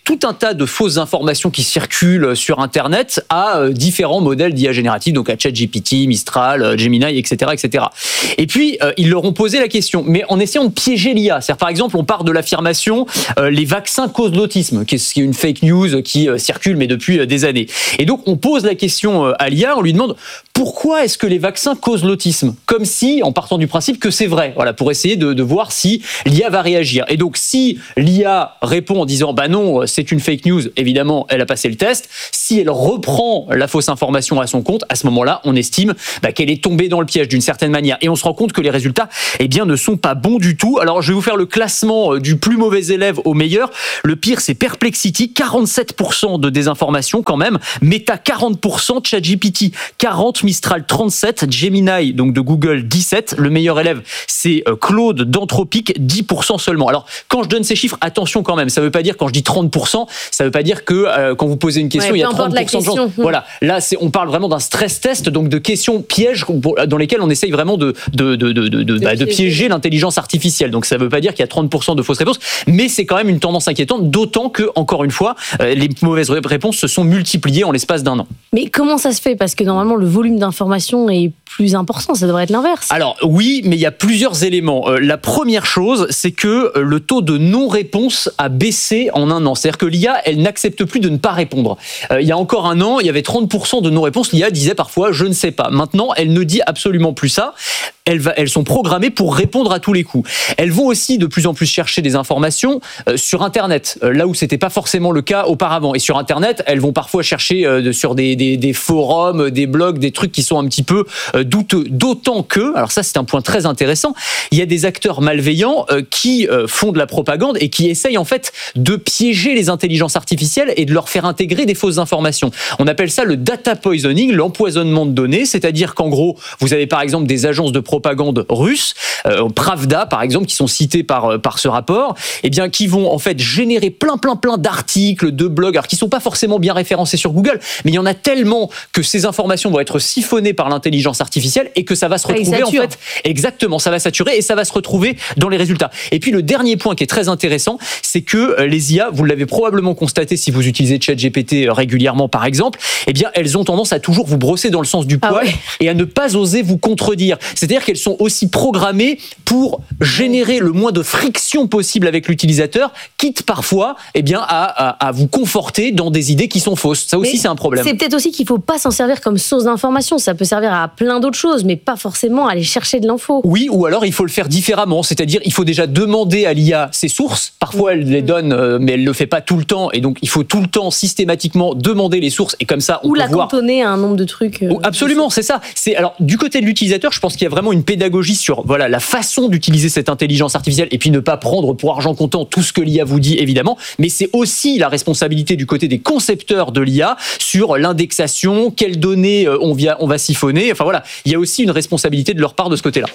tout un tas de fausses informations qui circulent sur Internet à euh, différents modèles d'I A générative, donc à ChatGPT, Mistral, euh, Gemini, et cetera, et cetera. Et puis, euh, ils leur ont posé la question, mais en essayant de piéger l'I A. C'est-à-dire, par exemple, on part de l'affirmation euh, les vaccins causent l'autisme, qui est une fake news qui euh, circule, mais depuis euh, des années. Et donc, on pose la question euh, à l'I A, on lui demande pourquoi est-ce que les vaccins causent l'autisme ? Comme si, en partant du principe que c'est vrai, voilà, pour essayer de, de voir si l'I A va réagir. Et donc, si l'I A répond en disant, bah non, c'est une fake news, évidemment, elle a passé le test. Si elle reprend la fausse information à son compte, à ce moment-là, on estime bah, qu'elle est tombée dans le piège d'une certaine manière. Et on se rend compte que les résultats, eh bien, ne sont pas bons du tout. Alors, je vais vous faire le classement du plus mauvais élève au meilleur. Le pire, c'est Perplexity, quarante-sept pour cent de désinformation quand même. Meta, quarante pour cent. ChatGPT, quarante. Mistral, trente-sept. Gemini, donc de Google, dix-sept. Le meilleur élève, c'est Claude d'Anthropic, dix pour cent seulement. Alors, quand je donne ces chiffres, attention quand même. Ça ne veut pas dire, quand je dis trente pour cent, ça ne veut pas dire que euh, quand vous posez une question, ouais, il y a trente pour cent de gens. Voilà. Là, c'est, on parle vraiment d'un stress test, donc de questions pièges dans lesquelles on essaye vraiment de, de, de, de, de, de, bah, de piéger l'intelligence artificielle. Donc, ça ne veut pas dire qu'il y a trente pour cent de fausses réponses, mais c'est quand même une tendance inquiétante, d'autant que, encore une fois, euh, les mauvaises réponses se sont multipliées en l'espace d'un an. Mais comment ça se fait ? Parce que normalement, le volume d'informations est plus important, ça devrait être l'inverse. Alors oui, mais il y a plusieurs éléments. Euh, la première chose, c'est que le taux de non-réponse a baissé en un an. C'est-à-dire que l'I A, elle n'accepte plus de ne pas répondre. Euh, il y a encore un an, il y avait trente pour cent de non-réponse. L'I A disait parfois « je ne sais pas ». Maintenant, elle ne dit absolument plus ça. Elles, va, elles sont programmées pour répondre à tous les coups. Elles vont aussi de plus en plus chercher des informations euh, sur Internet, euh, là où c'était pas forcément le cas auparavant. Et sur Internet, elles vont parfois chercher euh, sur des, des, des forums, des blogs, des trucs qui sont un petit peu euh, douteux. D'autant que, alors ça c'est un point très intéressant, il y a des acteurs malveillants euh, qui euh, font de la propagande et qui essayent en fait de piéger les intelligences artificielles et de leur faire intégrer des fausses informations. On appelle ça le data poisoning, l'empoisonnement de données, c'est-à-dire qu'en gros, vous avez par exemple des agences de propagande russe, euh, Pravda par exemple, qui sont cités par par ce rapport, et eh bien qui vont en fait générer plein plein plein d'articles, de blogs, alors qui sont pas forcément bien référencés sur Google, mais il y en a tellement que ces informations vont être siphonnées par l'intelligence artificielle et que ça va se retrouver en fait exactement, ça va saturer et ça va se retrouver dans les résultats. Et puis le dernier point qui est très intéressant, c'est que les I A, vous l'avez probablement constaté si vous utilisez ChatGPT régulièrement par exemple, eh bien elles ont tendance à toujours vous brosser dans le sens du poil ah ouais. et à ne pas oser vous contredire. C'est-à-dire qu'elles sont aussi programmées pour générer le moins de friction possible avec l'utilisateur, quitte parfois eh bien, à, à, à vous conforter dans des idées qui sont fausses. Ça aussi, mais c'est un problème. C'est peut-être aussi qu'il ne faut pas s'en servir comme source d'information. Ça peut servir à plein d'autres choses, mais pas forcément aller chercher de l'info. Oui, ou alors il faut le faire différemment. C'est-à-dire, il faut déjà demander à l'I A ses sources. Parfois, elle les donne, euh, mais elle ne le fait pas tout le temps. Et donc, il faut tout le temps, systématiquement, demander les sources. Et comme ça, on ou peut la voir... cantonner à un nombre de trucs. Euh, Absolument, c'est ça. C'est, alors, du côté de l'utilisateur, je pense qu'il y a vraiment une pédagogie sur voilà, la façon d'utiliser cette intelligence artificielle et puis ne pas prendre pour argent comptant tout ce que l'I A vous dit, évidemment. Mais c'est aussi la responsabilité du côté des concepteurs de l'I A sur l'indexation, quelles données on, via, on va siphonner. Enfin voilà, il y a aussi une responsabilité de leur part de ce côté-là.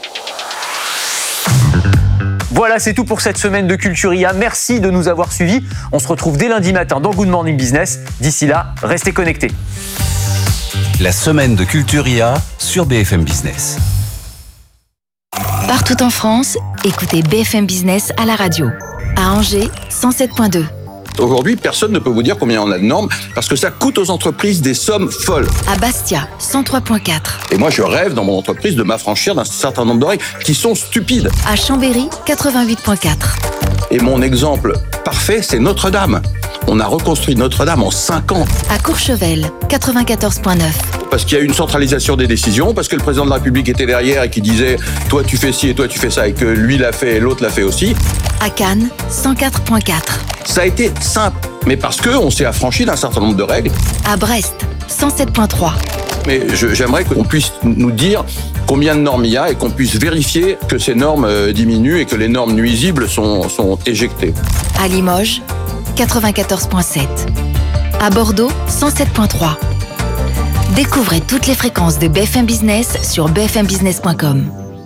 Voilà, c'est tout pour cette semaine de Culturia. Merci de nous avoir suivis. On se retrouve dès lundi matin dans Good Morning Business. D'ici là, restez connectés. La semaine de Culturia sur B F M Business. Partout en France, écoutez B F M Business à la radio. À Angers, cent sept virgule deux. Aujourd'hui, personne ne peut vous dire combien on a de normes parce que ça coûte aux entreprises des sommes folles. À Bastia, cent trois virgule quatre. Et moi, je rêve dans mon entreprise de m'affranchir d'un certain nombre de règles qui sont stupides. À Chambéry, quatre-vingt-huit virgule quatre. Et mon exemple parfait, c'est Notre-Dame. On a reconstruit Notre-Dame en cinq ans. À Courchevel, quatre-vingt-quatorze virgule neuf. Parce qu'il y a une centralisation des décisions, parce que le président de la République était derrière et qui disait « toi tu fais ci et toi tu fais ça » et que lui l'a fait et l'autre l'a fait aussi. À Cannes, cent quatre virgule quatre. Ça a été simple, mais parce qu'on s'est affranchi d'un certain nombre de règles. À Brest, cent sept virgule trois. Mais je, j'aimerais qu'on puisse nous dire combien de normes il y a et qu'on puisse vérifier que ces normes diminuent et que les normes nuisibles sont, sont éjectées. À Limoges, quatre-vingt-quatorze virgule sept. À Bordeaux, cent sept virgule trois. Découvrez toutes les fréquences de B F M Business sur b f m business point com.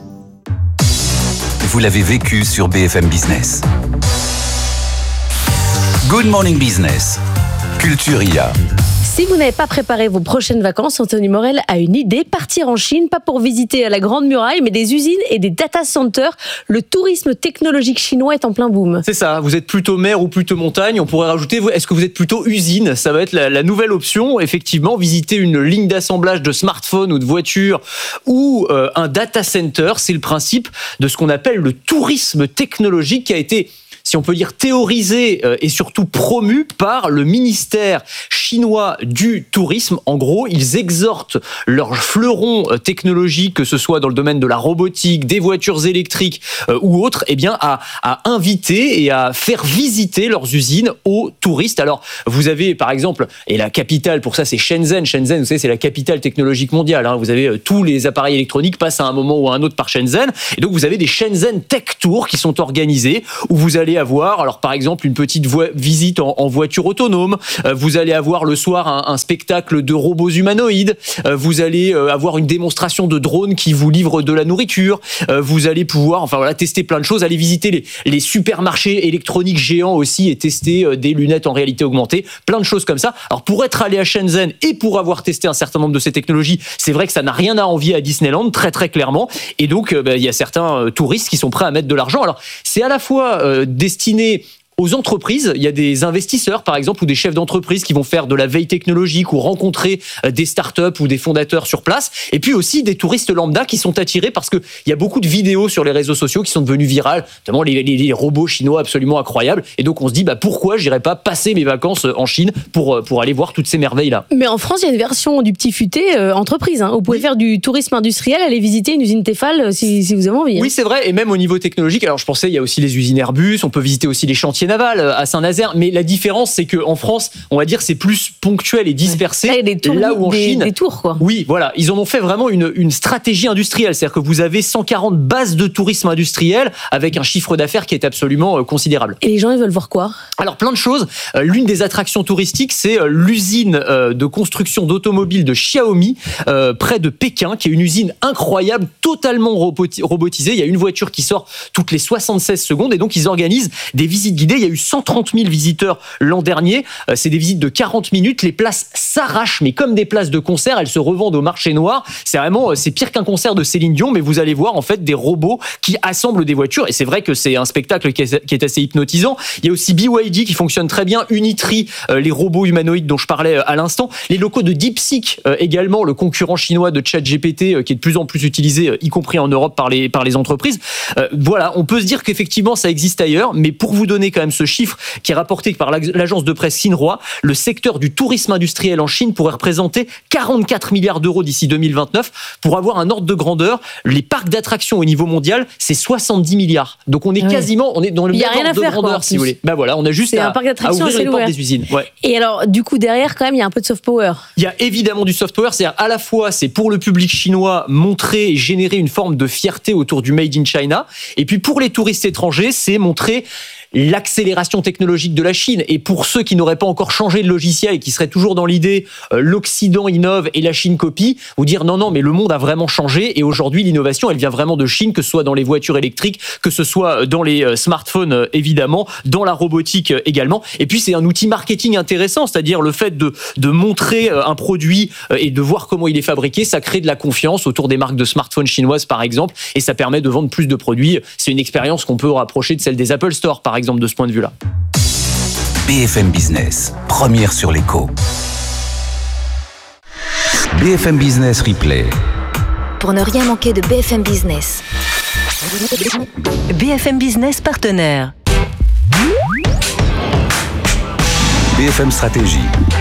Vous l'avez vécu sur B F M Business. Good Morning Business, Culturia. Si vous n'avez pas préparé vos prochaines vacances, Anthony Morel a une idée, partir en Chine, pas pour visiter la Grande Muraille, mais des usines et des data centers. Le tourisme technologique chinois est en plein boom. C'est ça, vous êtes plutôt mer ou plutôt montagne, on pourrait rajouter, est-ce que vous êtes plutôt usine? Ça va être la, la nouvelle option, effectivement, visiter une ligne d'assemblage de smartphones ou de voitures ou euh, un data center, c'est le principe de ce qu'on appelle le tourisme technologique qui a été, si on peut dire, théorisé euh, et surtout promu par le ministère chinois du tourisme. En gros, ils exhortent leurs fleurons euh, technologiques, que ce soit dans le domaine de la robotique, des voitures électriques euh, ou autres, eh bien, à, à inviter et à faire visiter leurs usines aux touristes. Alors, vous avez, par exemple, et la capitale pour ça, c'est Shenzhen. Shenzhen, vous savez, c'est la capitale technologique mondiale. Hein. Vous avez euh, tous les appareils électroniques passent à un moment ou à un autre par Shenzhen. Et donc, vous avez des Shenzhen Tech Tours qui sont organisés où vous allez avoir, alors par exemple, une petite vo- visite en, en voiture autonome. Euh, vous allez avoir le soir un, un spectacle de robots humanoïdes. Euh, vous allez euh, avoir une démonstration de drones qui vous livrent de la nourriture. Euh, vous allez pouvoir, enfin voilà, tester plein de choses. Aller visiter les, les supermarchés électroniques géants aussi et tester euh, des lunettes en réalité augmentée. Plein de choses comme ça. Alors pour être allé à Shenzhen et pour avoir testé un certain nombre de ces technologies, c'est vrai que ça n'a rien à envier à Disneyland, très très clairement. Et donc, euh, bah, il y a certains euh, touristes qui sont prêts à mettre de l'argent. Alors c'est à la fois euh, destiné aux entreprises. Il y a des investisseurs, par exemple, ou des chefs d'entreprise qui vont faire de la veille technologique ou rencontrer des startups ou des fondateurs sur place. Et puis aussi des touristes lambda qui sont attirés parce qu'il y a beaucoup de vidéos sur les réseaux sociaux qui sont devenues virales, notamment les, les, les robots chinois absolument incroyables. Et donc on se dit, bah, pourquoi j'irais pas passer mes vacances en Chine pour, pour aller voir toutes ces merveilles-là? Mais en France, il y a une version du petit futé euh, entreprise. Hein. Vous pouvez oui. faire du tourisme industriel, aller visiter une usine Tefal si, si vous avez envie. Hein. Oui, c'est vrai. Et même au niveau technologique, alors je pensais, il y a aussi les usines Airbus, on peut visiter aussi les chantiers navals à Saint-Nazaire, mais la différence c'est qu'en France, on va dire c'est plus ponctuel et dispersé. Là, des tours, là où en des, Chine, des tours quoi. Oui, voilà, ils en ont fait vraiment une, une stratégie industrielle, c'est-à-dire que vous avez cent quarante bases de tourisme industriel avec un chiffre d'affaires qui est absolument euh, considérable. Et les gens ils veulent voir quoi? Alors plein de choses. Euh, l'une des attractions touristiques, c'est euh, l'usine euh, de construction d'automobiles de Xiaomi euh, près de Pékin, qui est une usine incroyable, totalement roboti- robotisée. Il y a une voiture qui sort toutes les soixante-seize secondes et donc ils organisent des visites guidées. Il y a eu cent trente mille visiteurs l'an dernier. Euh, c'est des visites de quarante minutes. Les places s'arrachent, mais comme des places de concert, elles se revendent au marché noir. C'est vraiment, c'est pire qu'un concert de Céline Dion, mais vous allez voir en fait des robots qui assemblent des voitures. Et c'est vrai que c'est un spectacle qui est, qui est assez hypnotisant. Il y a aussi B Y D qui fonctionne très bien, Unitree, euh, les robots humanoïdes dont je parlais euh, à l'instant, les locaux de DeepSeek euh, également, le concurrent chinois de ChatGPT euh, qui est de plus en plus utilisé, euh, y compris en Europe par les par les entreprises. Euh, voilà, on peut se dire qu'effectivement ça existe ailleurs, mais pour vous donner quand même ce chiffre qui est rapporté par l'agence de presse Xinhua, le secteur du tourisme industriel en Chine pourrait représenter quarante-quatre milliards d'euros d'ici deux mille vingt-neuf. Pour avoir un ordre de grandeur, les parcs d'attractions au niveau mondial, c'est soixante-dix milliards. Donc on est ouais. quasiment, on est dans le même ordre de grandeur, quoi, si vous voulez. Ben voilà, on a juste à, à ouvrir les portes des usines. Ouais. Et alors, du coup, derrière, quand même, il y a un peu de soft power. Il y a évidemment du soft power, c'est-à-dire à la fois, c'est pour le public chinois montrer et générer une forme de fierté autour du Made in China, et puis pour les touristes étrangers, c'est montrer l'accélération technologique de la Chine. Et pour ceux qui n'auraient pas encore changé de logiciel et qui seraient toujours dans l'idée euh, l'Occident innove et la Chine copie, vous dire non, non, mais le monde a vraiment changé et aujourd'hui l'innovation elle vient vraiment de Chine, que ce soit dans les voitures électriques, que ce soit dans les euh, smartphones euh, évidemment, dans la robotique euh, également. Et puis c'est un outil marketing intéressant, c'est-à-dire le fait de, de montrer euh, un produit euh, et de voir comment il est fabriqué, ça crée de la confiance autour des marques de smartphones chinoises par exemple, et ça permet de vendre plus de produits. C'est une expérience qu'on peut rapprocher de celle des Apple Store par exemple. exemple de ce point de vue-là. B F M Business, première sur l'écho. B F M Business Replay. Pour ne rien manquer de B F M Business. B F M Business partenaire. B F M Stratégie.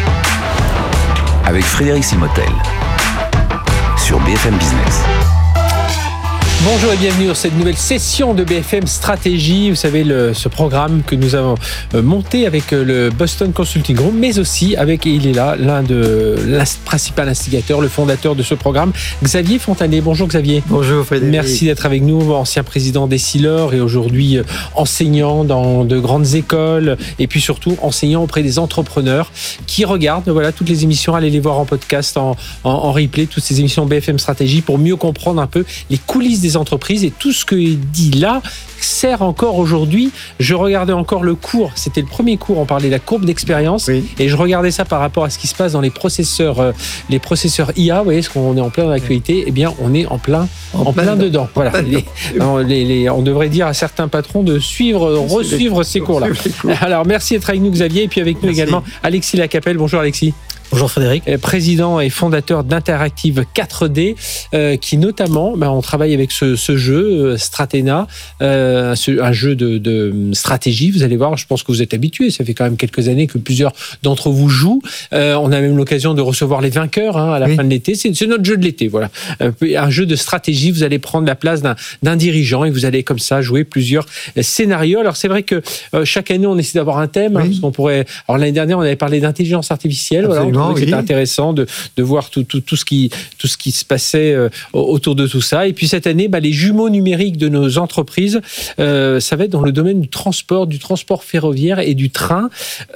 Avec Frédéric Simotel. Sur B F M Business. Bonjour et bienvenue dans cette nouvelle session de B F M Stratégie. Vous savez, le, ce programme que nous avons euh, monté avec euh, le Boston Consulting Group, mais aussi avec, et il est là, l'un de l'un principal instigateur, le fondateur de ce programme, Xavier Fontanet. Bonjour Xavier. Bonjour Frédéric. Merci d'être avec nous, ancien président d'Essilor et aujourd'hui euh, enseignant dans de grandes écoles et puis surtout enseignant auprès des entrepreneurs qui regardent voilà, toutes les émissions. Allez les voir en podcast, en, en, en replay, toutes ces émissions B F M Stratégie pour mieux comprendre un peu les coulisses des des entreprises. Et tout ce que est dit là sert encore aujourd'hui. Je regardais encore le cours, c'était le premier cours, on parlait de la courbe d'expérience, oui. Et je regardais ça par rapport à ce qui se passe dans les processeurs, euh, les processeurs I A, vous voyez, ce qu'on est en plein dans l'actualité, eh bien on est en plein, en, en plein, plein dedans. Voilà. Plein les, non, les, les, on devrait dire à certains patrons de suivre, re-suivre ces cours-là. Alors merci d'être avec nous Xavier, et puis avec nous merci. Également Alexis Lacapelle. Bonjour Alexis. Bonjour Frédéric. Président et fondateur d'Interactive quatre D, euh, qui notamment, ben, on travaille avec ce, ce jeu, euh, Stratena, euh, ce, un jeu de, de stratégie. Vous allez voir, je pense que vous êtes habitués. Ça fait quand même quelques années que plusieurs d'entre vous jouent. Euh, on a même l'occasion de recevoir les vainqueurs hein, à la oui. fin de l'été. C'est, c'est notre jeu de l'été, voilà. Euh, un jeu de stratégie. Vous allez prendre la place d'un, d'un dirigeant et vous allez comme ça jouer plusieurs scénarios. Alors c'est vrai que euh, chaque année on essaie d'avoir un thème. Oui. Hein, parce qu'on pourrait. Alors l'année dernière on avait parlé d'intelligence artificielle. Voilà. Oui. C'était intéressant de, de voir tout, tout, tout, ce qui, tout ce qui se passait euh, autour de tout ça. Et puis cette année, bah, les jumeaux numériques de nos entreprises, euh, ça va être dans le domaine du transport, du transport ferroviaire et du train.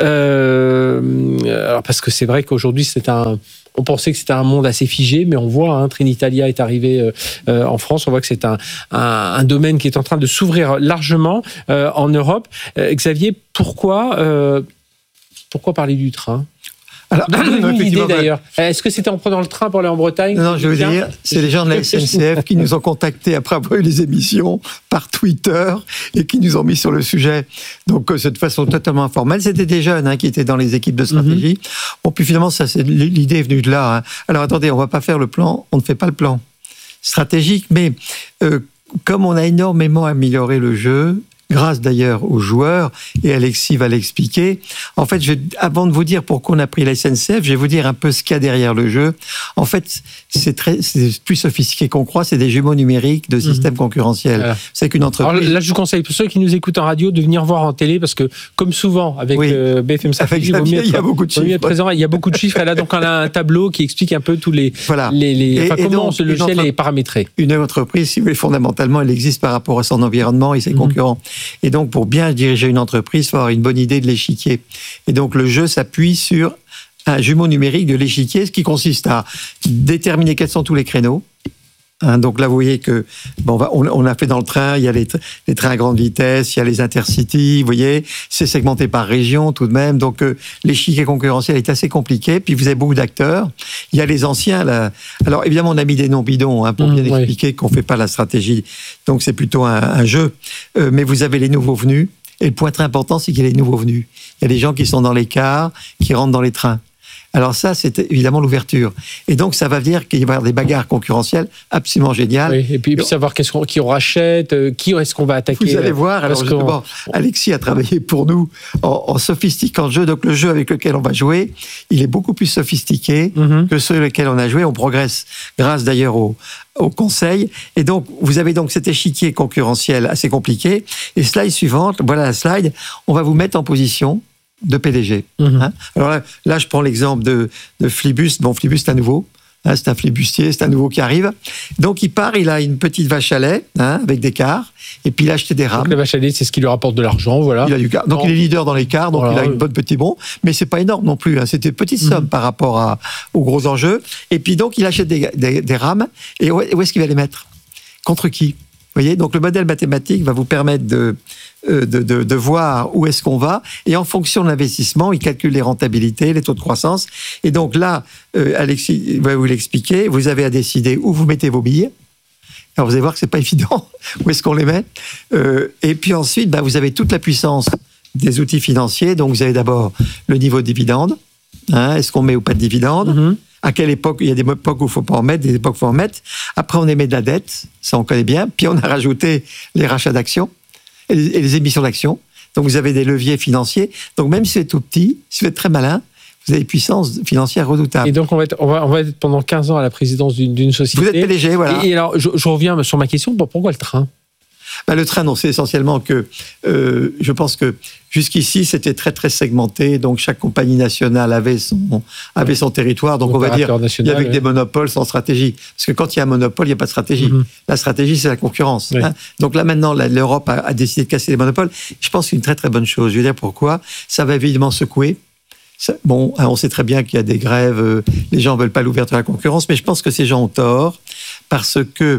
Euh, alors parce que c'est vrai qu'aujourd'hui, c'est un... On pensait que c'était un monde assez figé, mais on voit, hein, Trenitalia est arrivé euh, en France, on voit que c'est un, un, un domaine qui est en train de s'ouvrir largement euh, en Europe. Euh, Xavier, pourquoi, euh, pourquoi parler du train ? Alors, une idée d'ailleurs. Est-ce que c'était en prenant le train pour aller en Bretagne ? Non, non je veux dire, c'est les gens de la S N C F qui nous ont contactés après avoir eu les émissions par Twitter et qui nous ont mis sur le sujet. Donc, c'est de façon totalement informelle. C'était des jeunes hein, qui étaient dans les équipes de stratégie. Mm-hmm. Bon, puis finalement, ça, c'est, l'idée est venue de là. Hein. Alors, attendez, on ne va pas faire le plan, on ne fait pas le plan stratégique, mais euh, comme on a énormément amélioré le jeu, grâce d'ailleurs aux joueurs, et Alexis va l'expliquer. En fait, je vais, avant de vous dire pourquoi on a pris la S N C F, je vais vous dire un peu ce qu'il y a derrière le jeu. En fait, c'est, très, c'est plus sophistiqué qu'on croit, c'est des jumeaux numériques de systèmes mmh. concurrentiels. Voilà. C'est qu'une entreprise... Alors là, je vous conseille, pour ceux qui nous écoutent en radio, de venir voir en télé, parce que, comme souvent, avec oui. euh, B F M Stratégie, il y a beaucoup de chiffres. Présent, il y a beaucoup de chiffres, et là, donc, on a un tableau qui explique un peu tous les... Voilà. les, les et, enfin, et comment donc, ce logiciel entre... est paramétré. Une entreprise, si vous voulez, fondamentalement, elle existe par rapport à son environnement et ses mmh. concurrents. Et donc, pour bien diriger une entreprise, il faut avoir une bonne idée de l'échiquier. Et donc, le jeu s'appuie sur un jumeau numérique de l'échiquier, ce qui consiste à déterminer quels sont tous les créneaux. Hein, donc là, vous voyez que bon, on, on a fait dans le train, il y a les, les trains à grande vitesse, il y a les intercities, vous voyez, c'est segmenté par région tout de même. Donc euh, l'échiquier concurrentiel est assez compliqué. Puis vous avez beaucoup d'acteurs. Il y a les anciens. Là. Alors évidemment, on a mis des noms bidons hein, pour mmh, bien oui. expliquer qu'on fait pas la stratégie. Donc c'est plutôt un, un jeu. Euh, mais vous avez les nouveaux venus. Et le point très important, c'est qu'il y a les nouveaux venus. Il y a des gens qui sont dans les cars, qui rentrent dans les trains. Alors ça, c'est évidemment l'ouverture. Et donc, ça va dire qu'il va y avoir des bagarres concurrentielles absolument géniales. Oui, et puis, puis savoir qu'est-ce qu'on, qui on rachète, qui est-ce qu'on va attaquer. Vous allez voir. Alors, justement, Alexis a travaillé pour nous en, en sophistiquant le jeu. Donc, le jeu avec lequel on va jouer, il est beaucoup plus sophistiqué mm-hmm. que ceux avec lesquels on a joué. On progresse grâce d'ailleurs au, au conseil. Et donc, vous avez donc cet échiquier concurrentiel assez compliqué. Et slide suivante, voilà la slide, on va vous mettre en position de P D G. Mmh. Hein. Alors là, là, je prends l'exemple de, de Flibus. Bon, Flibus, c'est un nouveau. Hein, c'est un flibustier, c'est un nouveau qui arrive. Donc, il part, il a une petite vache à lait, hein, avec des cars, et puis il a acheté des rames. Donc, la vache à lait, c'est ce qui lui rapporte de l'argent, voilà. Il a du car. Donc, bon. il est leader dans les cars, donc voilà. il a une bonne petite bon. Mais c'est pas énorme non plus, hein. C'était une petite somme mmh. par rapport à, aux gros enjeux. Et puis, donc, il achète des, des, des rames, et où, où est-ce qu'il va les mettre ? Contre qui ? Vous voyez, donc le modèle mathématique va vous permettre de, de, de, de voir où est-ce qu'on va. Et en fonction de l'investissement, il calcule les rentabilités, les taux de croissance. Et donc là, euh, Alexis va vous l'expliquer. Vous avez à décider où vous mettez vos billes. Alors vous allez voir que c'est pas évident. Où est-ce qu'on les met ? euh, Et puis ensuite, bah, vous avez toute la puissance des outils financiers. Donc vous avez d'abord le niveau de dividende. Hein, est-ce qu'on met ou pas de dividende ? Mm-hmm. À quelle époque ? Il y a des époques où il ne faut pas en mettre, des époques où il faut en mettre. Après, on émet de la dette, ça on connaît bien. Puis on a rajouté les rachats d'actions et les, et les émissions d'actions. Donc vous avez des leviers financiers. Donc même si vous êtes tout petit, si vous êtes très malin, vous avez une puissance financière redoutable. Et donc on va être, on va, on va être pendant quinze ans à la présidence d'une, d'une société. Vous êtes P D G, voilà. Et, et alors, je, je reviens sur ma question. Pourquoi le train ? Ben, le train, non, c'est essentiellement que euh, je pense que jusqu'ici, c'était très, très segmenté. Donc, chaque compagnie nationale avait son, avait son territoire. Donc, on va dire il y avait ouais. des monopoles sans stratégie. Parce que quand il y a un monopole, il n'y a pas de stratégie. Mm-hmm. La stratégie, c'est la concurrence. Oui. Hein. Donc là, maintenant, la, l'Europe a, a décidé de casser les monopoles. Je pense que c'est une très, très bonne chose. Je veux dire pourquoi. Ça va évidemment secouer. Ça, bon, on sait très bien qu'il y a des grèves. Euh, les gens ne veulent pas l'ouverture à la concurrence. Mais je pense que ces gens ont tort. Parce que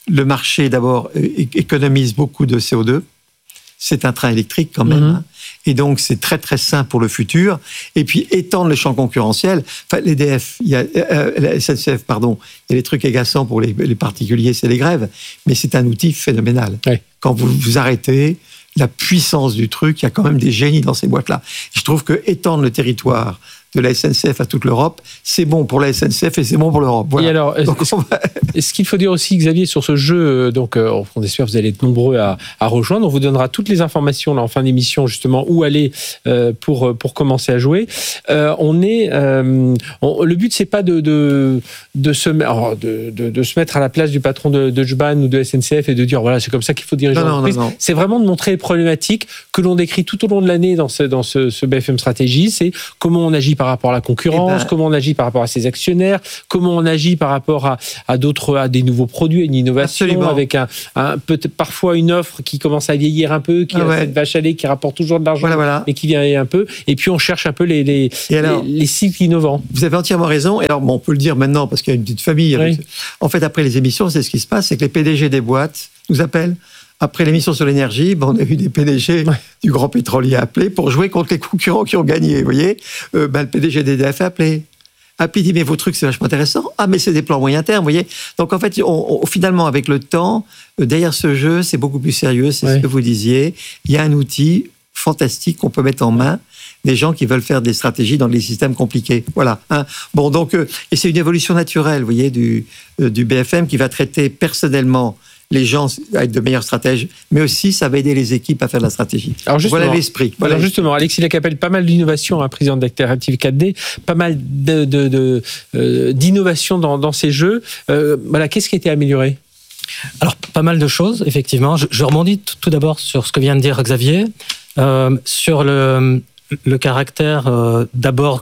le marché, d'abord, é- économise beaucoup de C O deux. C'est un train électrique quand même. Mmh. Hein. Et donc, c'est très, très sain pour le futur. Et puis, étendre le champ concurrentiel. Enfin, l'E D F, il y a, euh, la S N C F, pardon, il y a des trucs agaçants pour les, les particuliers, c'est les grèves. Mais c'est un outil phénoménal. Oui. Quand vous vous arrêtez, la puissance du truc, il y a quand même des génies dans ces boîtes-là. Je trouve que étendre le territoire de la S N C F à toute l'Europe, c'est bon pour la S N C F et c'est bon pour l'Europe. Voilà. Et alors, donc, est-ce, va... est-ce qu'il faut dire aussi, Xavier, sur ce jeu, donc euh, on espère que vous allez être nombreux à, à rejoindre, on vous donnera toutes les informations là, en fin d'émission, justement, où aller euh, pour, pour commencer à jouer. Euh, on est, euh, on, le but, c'est pas de, de, de, se, alors, de, de, de se mettre à la place du patron de, de Jban ou de S N C F et de dire, voilà, c'est comme ça qu'il faut diriger l'entreprise. C'est vraiment de montrer les problématiques que l'on décrit tout au long de l'année dans ce, dans ce, ce B F M Stratégie, c'est comment on agit par rapport à la concurrence, eh ben, comment on agit par rapport à ses actionnaires, comment on agit par rapport à, à d'autres, à des nouveaux produits, à une innovation, absolument. Avec un, un peut-être parfois une offre qui commence à vieillir un peu, qui ah a ouais. cette vache à lait qui rapporte toujours de l'argent, voilà, voilà. mais qui vieillit un peu. Et puis on cherche un peu les les, alors, les, les cycles innovants. Vous avez entièrement raison. Et alors bon, on peut le dire maintenant parce qu'il y a une petite famille. Avec... Oui. En fait, après les émissions, c'est ce qui se passe, c'est que les P D G des boîtes nous appellent. Après l'émission sur l'énergie, ben on a eu des P D G ouais. du grand pétrolier appelés pour jouer contre les concurrents qui ont gagné. Vous voyez, euh, ben le P D G d'E D F a appelé. Ah, puis il dit, mais vos trucs, c'est vachement intéressant. Ah, mais c'est des plans moyen terme, vous voyez. Donc, en fait, on, on, finalement, avec le temps, euh, derrière ce jeu, c'est beaucoup plus sérieux, c'est ouais. ce que vous disiez. Il y a un outil fantastique qu'on peut mettre en main des gens qui veulent faire des stratégies dans des systèmes compliqués. Voilà. Hein. Bon, donc, euh, et c'est une évolution naturelle, vous voyez, du, euh, du B F M qui va traiter personnellement les gens à être de meilleurs stratèges, mais aussi ça va aider les équipes à faire de la stratégie. Alors voilà l'esprit. Voilà alors justement, Alexis Lacapelle, pas mal d'innovations, hein, président d'Active quatre D, pas mal de, de, de, euh, d'innovations dans, dans ces jeux. Euh, voilà, qu'est-ce qui a été amélioré ? Alors, pas mal de choses, effectivement. Je, je rebondis tout d'abord sur ce que vient de dire Xavier, euh, sur le, le caractère euh, d'abord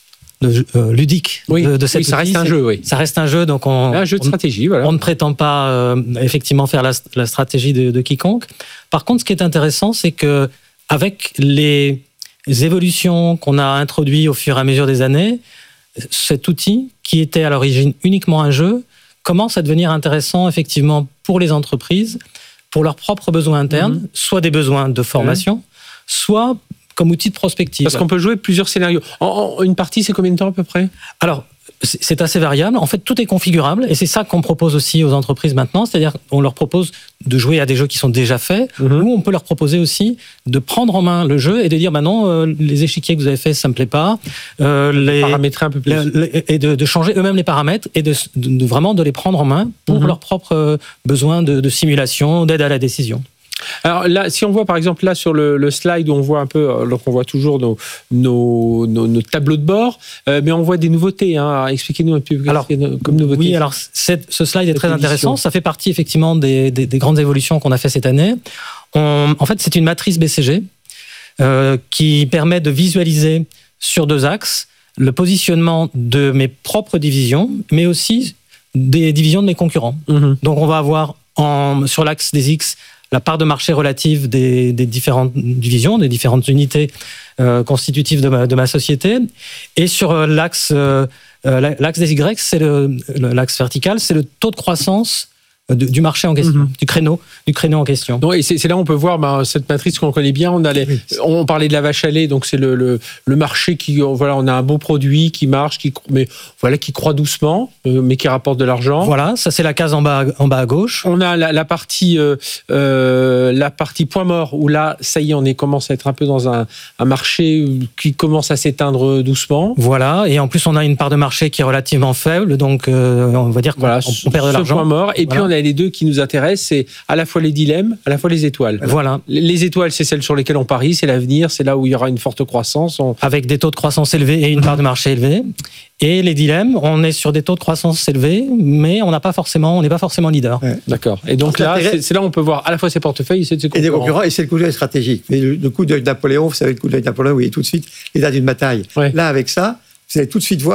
de, euh, ludique oui, de, de cette oui, ça reste un jeu, oui. Ça reste un jeu, donc on, un jeu de stratégie, on, voilà. on ne prétend pas euh, effectivement faire la, la stratégie de, de quiconque. Par contre, ce qui est intéressant, c'est que avec les évolutions qu'on a introduites au fur et à mesure des années, cet outil, qui était à l'origine uniquement un jeu, commence à devenir intéressant effectivement pour les entreprises, pour leurs propres besoins internes, mmh. soit des besoins de formation, mmh. soit comme outil de prospective. Parce qu'on peut jouer plusieurs scénarios. En, en, une partie, c'est combien de temps à peu près ? Alors, c'est assez variable. En fait, tout est configurable et c'est ça qu'on propose aussi aux entreprises maintenant. C'est-à-dire qu'on leur propose de jouer à des jeux qui sont déjà faits mmh. ou on peut leur proposer aussi de prendre en main le jeu et de dire bah non, euh, les échiquiers que vous avez faits, ça me plaît pas. Euh, les paramétrer un peu plus. Les, et de, de changer eux-mêmes les paramètres et de, de, de vraiment de les prendre en main pour mmh. leurs propres besoins de, de simulation, d'aide à la décision. Alors là, si on voit par exemple là sur le, le slide où on voit un peu, donc on voit toujours nos, nos, nos, nos tableaux de bord, euh, mais on voit des nouveautés. Hein. Expliquez-nous un peu alors, comme nouveauté. Oui, alors cette, ce slide est très édition. intéressant. Ça fait partie effectivement des, des, des grandes évolutions qu'on a fait cette année. On, en fait, c'est une matrice B C G euh, qui permet de visualiser sur deux axes le positionnement de mes propres divisions, mais aussi des divisions de mes concurrents. Mmh. Donc, on va avoir en, sur l'axe des X la part de marché relative des, des différentes divisions, des différentes unités euh, constitutives de ma, de ma société. Et sur l'axe, euh, l'axe des Y, c'est le, l'axe vertical, c'est le taux de croissance de, du marché en question, mm-hmm. du créneau, du créneau en question. Non, et c'est, c'est là où on peut voir ben, cette matrice qu'on connaît bien. On a les, oui. on parlait de la vache à lait, donc c'est le, le, le marché qui, voilà, on a un beau produit qui marche, qui, mais voilà, qui croît doucement, euh, mais qui rapporte de l'argent. Voilà, ça c'est la case en bas, en bas à gauche. On a la, la partie, euh, euh, la partie point mort où là, ça y est, on est commence à être un peu dans un, un marché qui commence à s'éteindre doucement. Voilà, et en plus on a une part de marché qui est relativement faible, donc euh, on va dire qu'on voilà, on perd de l'argent. Point mort, et voilà. puis on a les deux qui nous intéressent, c'est à la fois les dilemmes, à la fois les étoiles. Voilà. Les étoiles, c'est celles sur lesquelles on parie, c'est l'avenir, c'est là où il y aura une forte croissance. On... Avec des taux de croissance élevés et une part de marché élevée. Et les dilemmes, on est sur des taux de croissance élevés, mais on n'a pas forcément, on n'est pas forcément leader. Ouais. D'accord. Et donc là, c'est, c'est là où on peut voir à la fois ses portefeuilles et ses concurrents. Et des concurrents, et c'est le coup d'œil stratégique. Mais le, le coup d'œil de Napoléon, vous savez, le coup d'œil de Napoléon, vous voyez tout de suite l'état d'une bataille. Ouais. Là, avec ça, vous allez tout de suite voir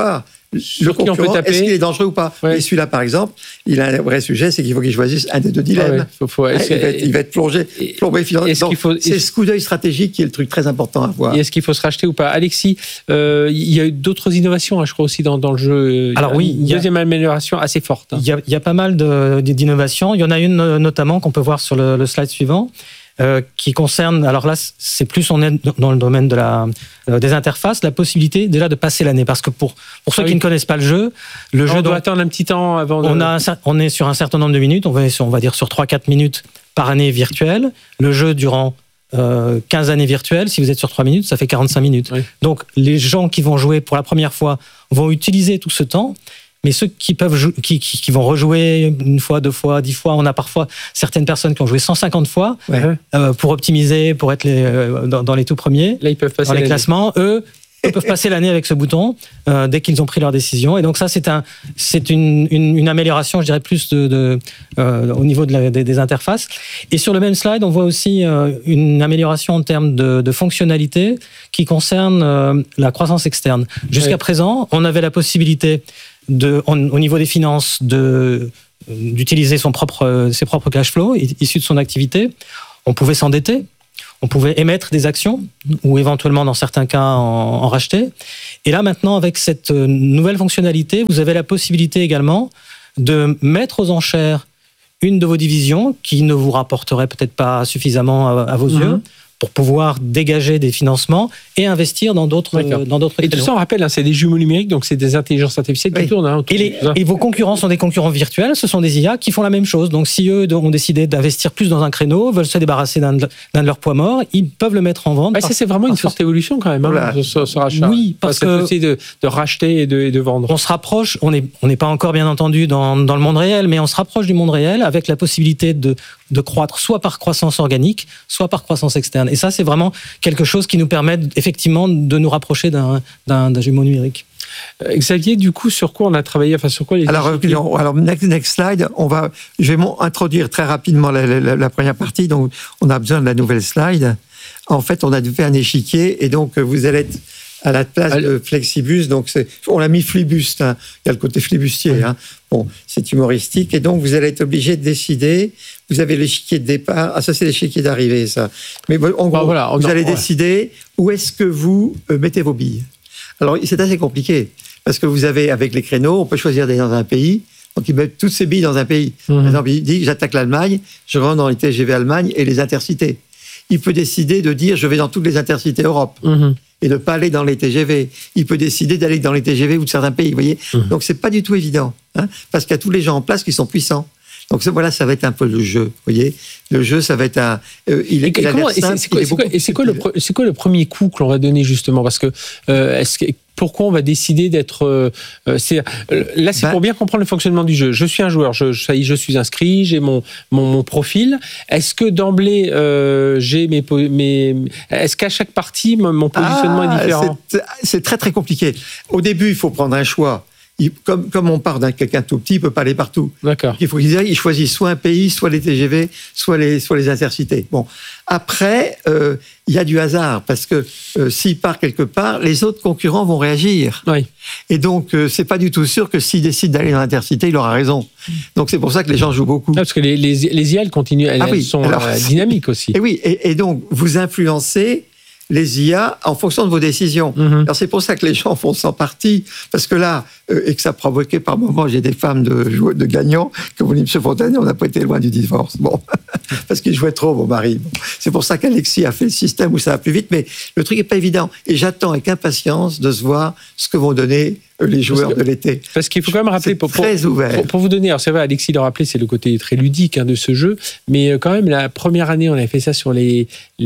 le concurrent, est-ce qu'il est dangereux ou pas? ouais. Et celui-là, par exemple, il a un vrai sujet, c'est qu'il faut qu'il choisisse un des deux dilemmes. Ah ouais, faut, faut, ouais, il, va être, il va être plongé, plombé finalement. C'est ce coup d'œil stratégique qui est le truc très important à voir. Et est-ce qu'il faut se racheter ou pas? Alexis, euh, il y a eu d'autres innovations, hein, je crois, aussi dans, dans le jeu. Alors oui, une deuxième a... amélioration assez forte. Hein. Il, y a, il y a pas mal de, d'innovations. Il y en a une notamment qu'on peut voir sur le, le slide suivant. Euh, qui concerne, alors là, c'est plus on est dans le domaine de la, euh, des interfaces, la possibilité déjà de passer l'année. Parce que pour, pour ceux ah oui. qui ne connaissent pas le jeu, le on jeu doit doit attendre un petit temps avant de... On, a un, on est sur un certain nombre de minutes, on va, on va dire sur trois à quatre minutes par année virtuelle. Le jeu durant euh, quinze années virtuelles, si vous êtes sur trois minutes, ça fait quarante-cinq minutes. Oui. Donc les gens qui vont jouer pour la première fois vont utiliser tout ce temps. Mais ceux qui peuvent jou- qui, qui, qui vont rejouer une fois, deux fois, dix fois, on a parfois certaines personnes qui ont joué cent cinquante fois ouais. euh, pour optimiser, pour être les, euh, dans, dans les tout premiers, là ils peuvent passer dans les classements. Eux, eux peuvent passer l'année avec ce bouton euh, dès qu'ils ont pris leur décision. Et donc ça, c'est un, c'est une, une, une amélioration, je dirais plus de, de euh, au niveau de la, des, des interfaces. Et sur le même slide, on voit aussi euh, une amélioration en termes de, de fonctionnalité qui concerne euh, la croissance externe. Jusqu'à ouais. présent, on avait la possibilité De, on, au niveau des finances, de, d'utiliser son propre, ses propres cash flows issus de son activité. On pouvait s'endetter, on pouvait émettre des actions ou éventuellement, dans certains cas, en, en racheter. Et là, maintenant, avec cette nouvelle fonctionnalité, vous avez la possibilité également de mettre aux enchères une de vos divisions qui ne vous rapporterait peut-être pas suffisamment à, à vos mmh. yeux, pour pouvoir dégager des financements et investir dans d'autres euh, dans d'autres et tout ça on rappelle hein, c'est des jumeaux numériques, donc c'est des intelligences artificielles qui oui. tournent hein, et, les, et vos concurrents sont des concurrents virtuels, ce sont des I A qui font la même chose. Donc si eux ont décidé d'investir plus dans un créneau, veulent se débarrasser d'un de, d'un de leurs poids morts, ils peuvent le mettre en vente. Ah, ça c'est vraiment une forte évolution quand même hein, voilà. ce, ce rachat. Oui, parce que c'est de, de racheter et de, et de vendre. On se rapproche, on n'est on n'est pas encore bien entendu dans dans le monde réel, mais on se rapproche du monde réel avec la possibilité de de croître soit par croissance organique, soit par croissance externe. Et ça, c'est vraiment quelque chose qui nous permet effectivement de nous rapprocher d'un, d'un, d'un jumeau numérique. Euh, Xavier, du coup, sur quoi on a travaillé, enfin sur quoi les alors, euh, alors next, next slide, on va, je vais introduire très rapidement la, la, la première partie. Donc, on a besoin de la nouvelle slide. En fait, on a fait un échiquier et donc vous allez être à la place de Flexibus, donc c'est, on l'a mis Flibuste, hein. Il y a le côté flibustier. Hein. Bon, c'est humoristique et donc vous allez être obligé de décider. Vous avez l'échiquier de départ, ah ça c'est l'échiquier d'arrivée ça. Mais en gros, ah, voilà, vous non, allez ouais. décider où est-ce que vous mettez vos billes. Alors c'est assez compliqué parce que vous avez avec les créneaux, on peut choisir d'aller dans un pays. Donc il met toutes ses billes dans un pays. Mmh. Par exemple, il dit j'attaque l'Allemagne, je rentre dans les T G V Allemagne et les intercités. Il peut décider de dire je vais dans toutes les intercités Europe. Mmh. Et de ne pas aller dans les T G V. Il peut décider d'aller dans les T G V ou de certains pays, vous voyez. Mmh. Donc, c'est pas du tout évident, hein, parce qu'il y a tous les gens en place qui sont puissants. Donc, ça, voilà, ça va être un peu le jeu, vous voyez. Le jeu, ça va être un... Euh, il, et, il a comment, et c'est, c'est, quoi, c'est, quoi, et c'est, quoi le, c'est quoi le premier coup que l'on va donner, justement? Parce que, euh, est-ce que... Pourquoi on va décider d'être... Euh, c'est, là, c'est bah, pour bien comprendre le fonctionnement du jeu. Je suis un joueur, je, ça y est, je suis inscrit, j'ai mon, mon, mon profil. Est-ce que d'emblée, euh, j'ai mes, mes... Est-ce qu'à chaque partie, mon positionnement ah, est différent? c'est, c'est très, très compliqué. Au début, il faut prendre un choix. Il, comme, comme on part d'un quelqu'un tout petit, il ne peut pas aller partout. D'accord. Il faut qu'il il choisisse soit un pays, soit les T G V, soit les, soit les intercités. Bon. Après, euh, il y a du hasard, parce que euh, s'il part quelque part, les autres concurrents vont réagir. Oui. Et donc, euh, c'est pas du tout sûr que s'il décide d'aller dans l'intercité, il aura raison. Donc, c'est pour ça que les gens jouent beaucoup. Ah, parce que les, les, les I A, elles continuent, elles, ah oui, elles sont alors, euh, dynamiques aussi. Et oui, et, et donc, vous influencez les I A en fonction de vos décisions. Mm-hmm. Alors c'est pour ça que les gens font sans partie, parce que là, euh, et que ça provoquait par moments, j'ai des femmes de, joueurs, de gagnants, comme vous dites, M. Fontanet, on n'a pas été loin du divorce. Bon, parce qu'ils jouaient trop, mon mari. Bon. C'est pour ça qu'Alexis a fait le système où ça va plus vite, mais le truc n'est pas évident. Et j'attends avec impatience de se voir ce que vont donner les joueurs que, de l'été. Parce qu'il faut quand même rappeler, pour, très pour, ouvert. Pour, pour vous donner, alors c'est vrai, Alexis l'a rappelé, c'est le côté très ludique hein, de ce jeu, mais quand même, la première année, on avait fait ça sur les,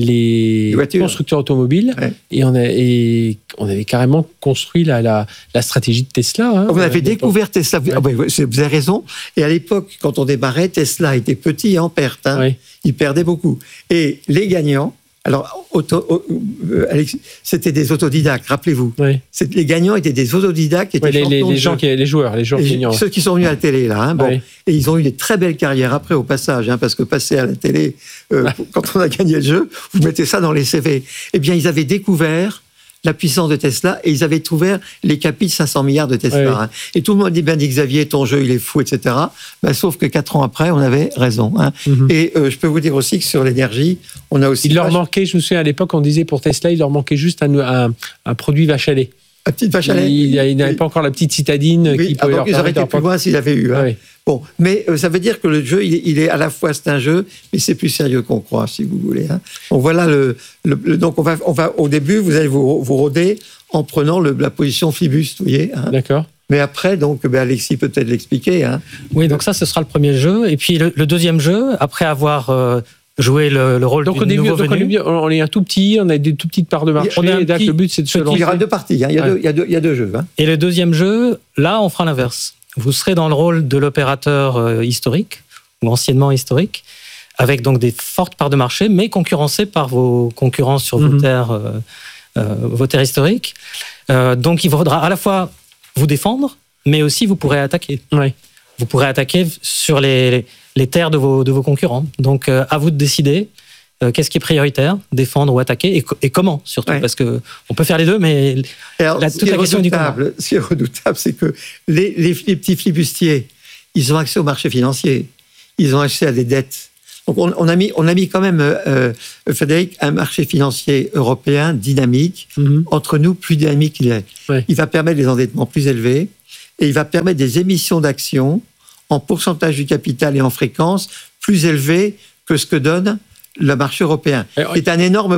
les, les constructeurs automobiles, ouais. et, on a, et on avait carrément construit la, la, la stratégie de Tesla. Hein, on avait découvert Tesla, ouais. Ah, bah, vous avez raison, et à l'époque, quand on démarrait, Tesla était petit et en perte, hein. Ouais. Il perdait beaucoup. Et les gagnants, alors, auto, euh, Alex, c'était des autodidactes, rappelez-vous. Oui. C'est, les gagnants étaient des autodidactes qui étaient oui, les, les, les gens qui, les joueurs, les joueurs les, gagnants. Ceux qui sont venus à la télé, là. Hein, bon. Oui. Et ils ont eu des très belles carrières après, au passage, hein, parce que passer à la télé, euh, quand on a gagné le jeu, vous mettez ça dans les C V. Eh bien, ils avaient découvert la puissance de Tesla et ils avaient ouvert les capis de cinq cents milliards de Tesla. Oui. Hein. Et tout le monde dit, ben dit Xavier, ton jeu, il est fou, et cetera. Ben, sauf que quatre ans après, on avait raison. Hein. Mm-hmm. Et euh, je peux vous dire aussi que sur l'énergie, on a aussi... Il leur manquait, je me souviens à l'époque, on disait pour Tesla, il leur manquait juste un, un, un produit vache à lait. La petite vache à lait. Il, il n'avait pas encore la petite citadine oui, qui pouvait leur ils auraient été plus loin s'il avait eu. Hein. Oui. Bon, mais euh, ça veut dire que le jeu, il est, il est à la fois c'est un jeu, mais c'est plus sérieux qu'on croit, si vous voulez. Hein. Donc voilà le, le, le donc on va, on va au début, vous allez vous, vous rôder en prenant le, la position Phoebus, vous voyez. Hein. D'accord. Mais après, donc, ben Alexis peut peut-être l'expliquer. Hein. Oui, donc ça, ce sera le premier jeu. Et puis le, le deuxième jeu, après avoir euh, joué le, le rôle donc du au début, nouveau donc venu. On est, on est un tout petit, on a des tout petites parts de marché. On est un petit, le but, c'est de se lancer. Il y aura deux parties. Hein. Il, y a ouais. deux, il, y a deux, il y a deux jeux. Hein. Et le deuxième jeu, là, on fera l'inverse. Vous serez dans le rôle de l'opérateur euh, historique, ou anciennement historique, avec donc des fortes parts de marché, mais concurrencé par vos concurrents sur mm-hmm. vos terres, euh, euh, vos terres historiques. Euh, donc, il faudra à la fois vous défendre, mais aussi vous pourrez attaquer. Oui. Vous pourrez attaquer sur les, les terres de vos, de vos concurrents. Donc, euh, à vous de décider euh, qu'est-ce qui est prioritaire, défendre ou attaquer, et, et comment surtout, ouais. parce que on peut faire les deux, mais alors, la, toute la question est du comment. Ce qui est redoutable, c'est que les, les, les petits flibustiers, ils ont accès au marché financier, ils ont accès à des dettes. Donc, on, on a mis, on a mis quand même, euh, Frédéric, un marché financier européen dynamique, mm-hmm. entre nous plus dynamique qu'il est. Ouais. Il va permettre des endettements plus élevés. Et il va permettre des émissions d'actions en pourcentage du capital et en fréquence plus élevées que ce que donne le marché européen. C'est un énorme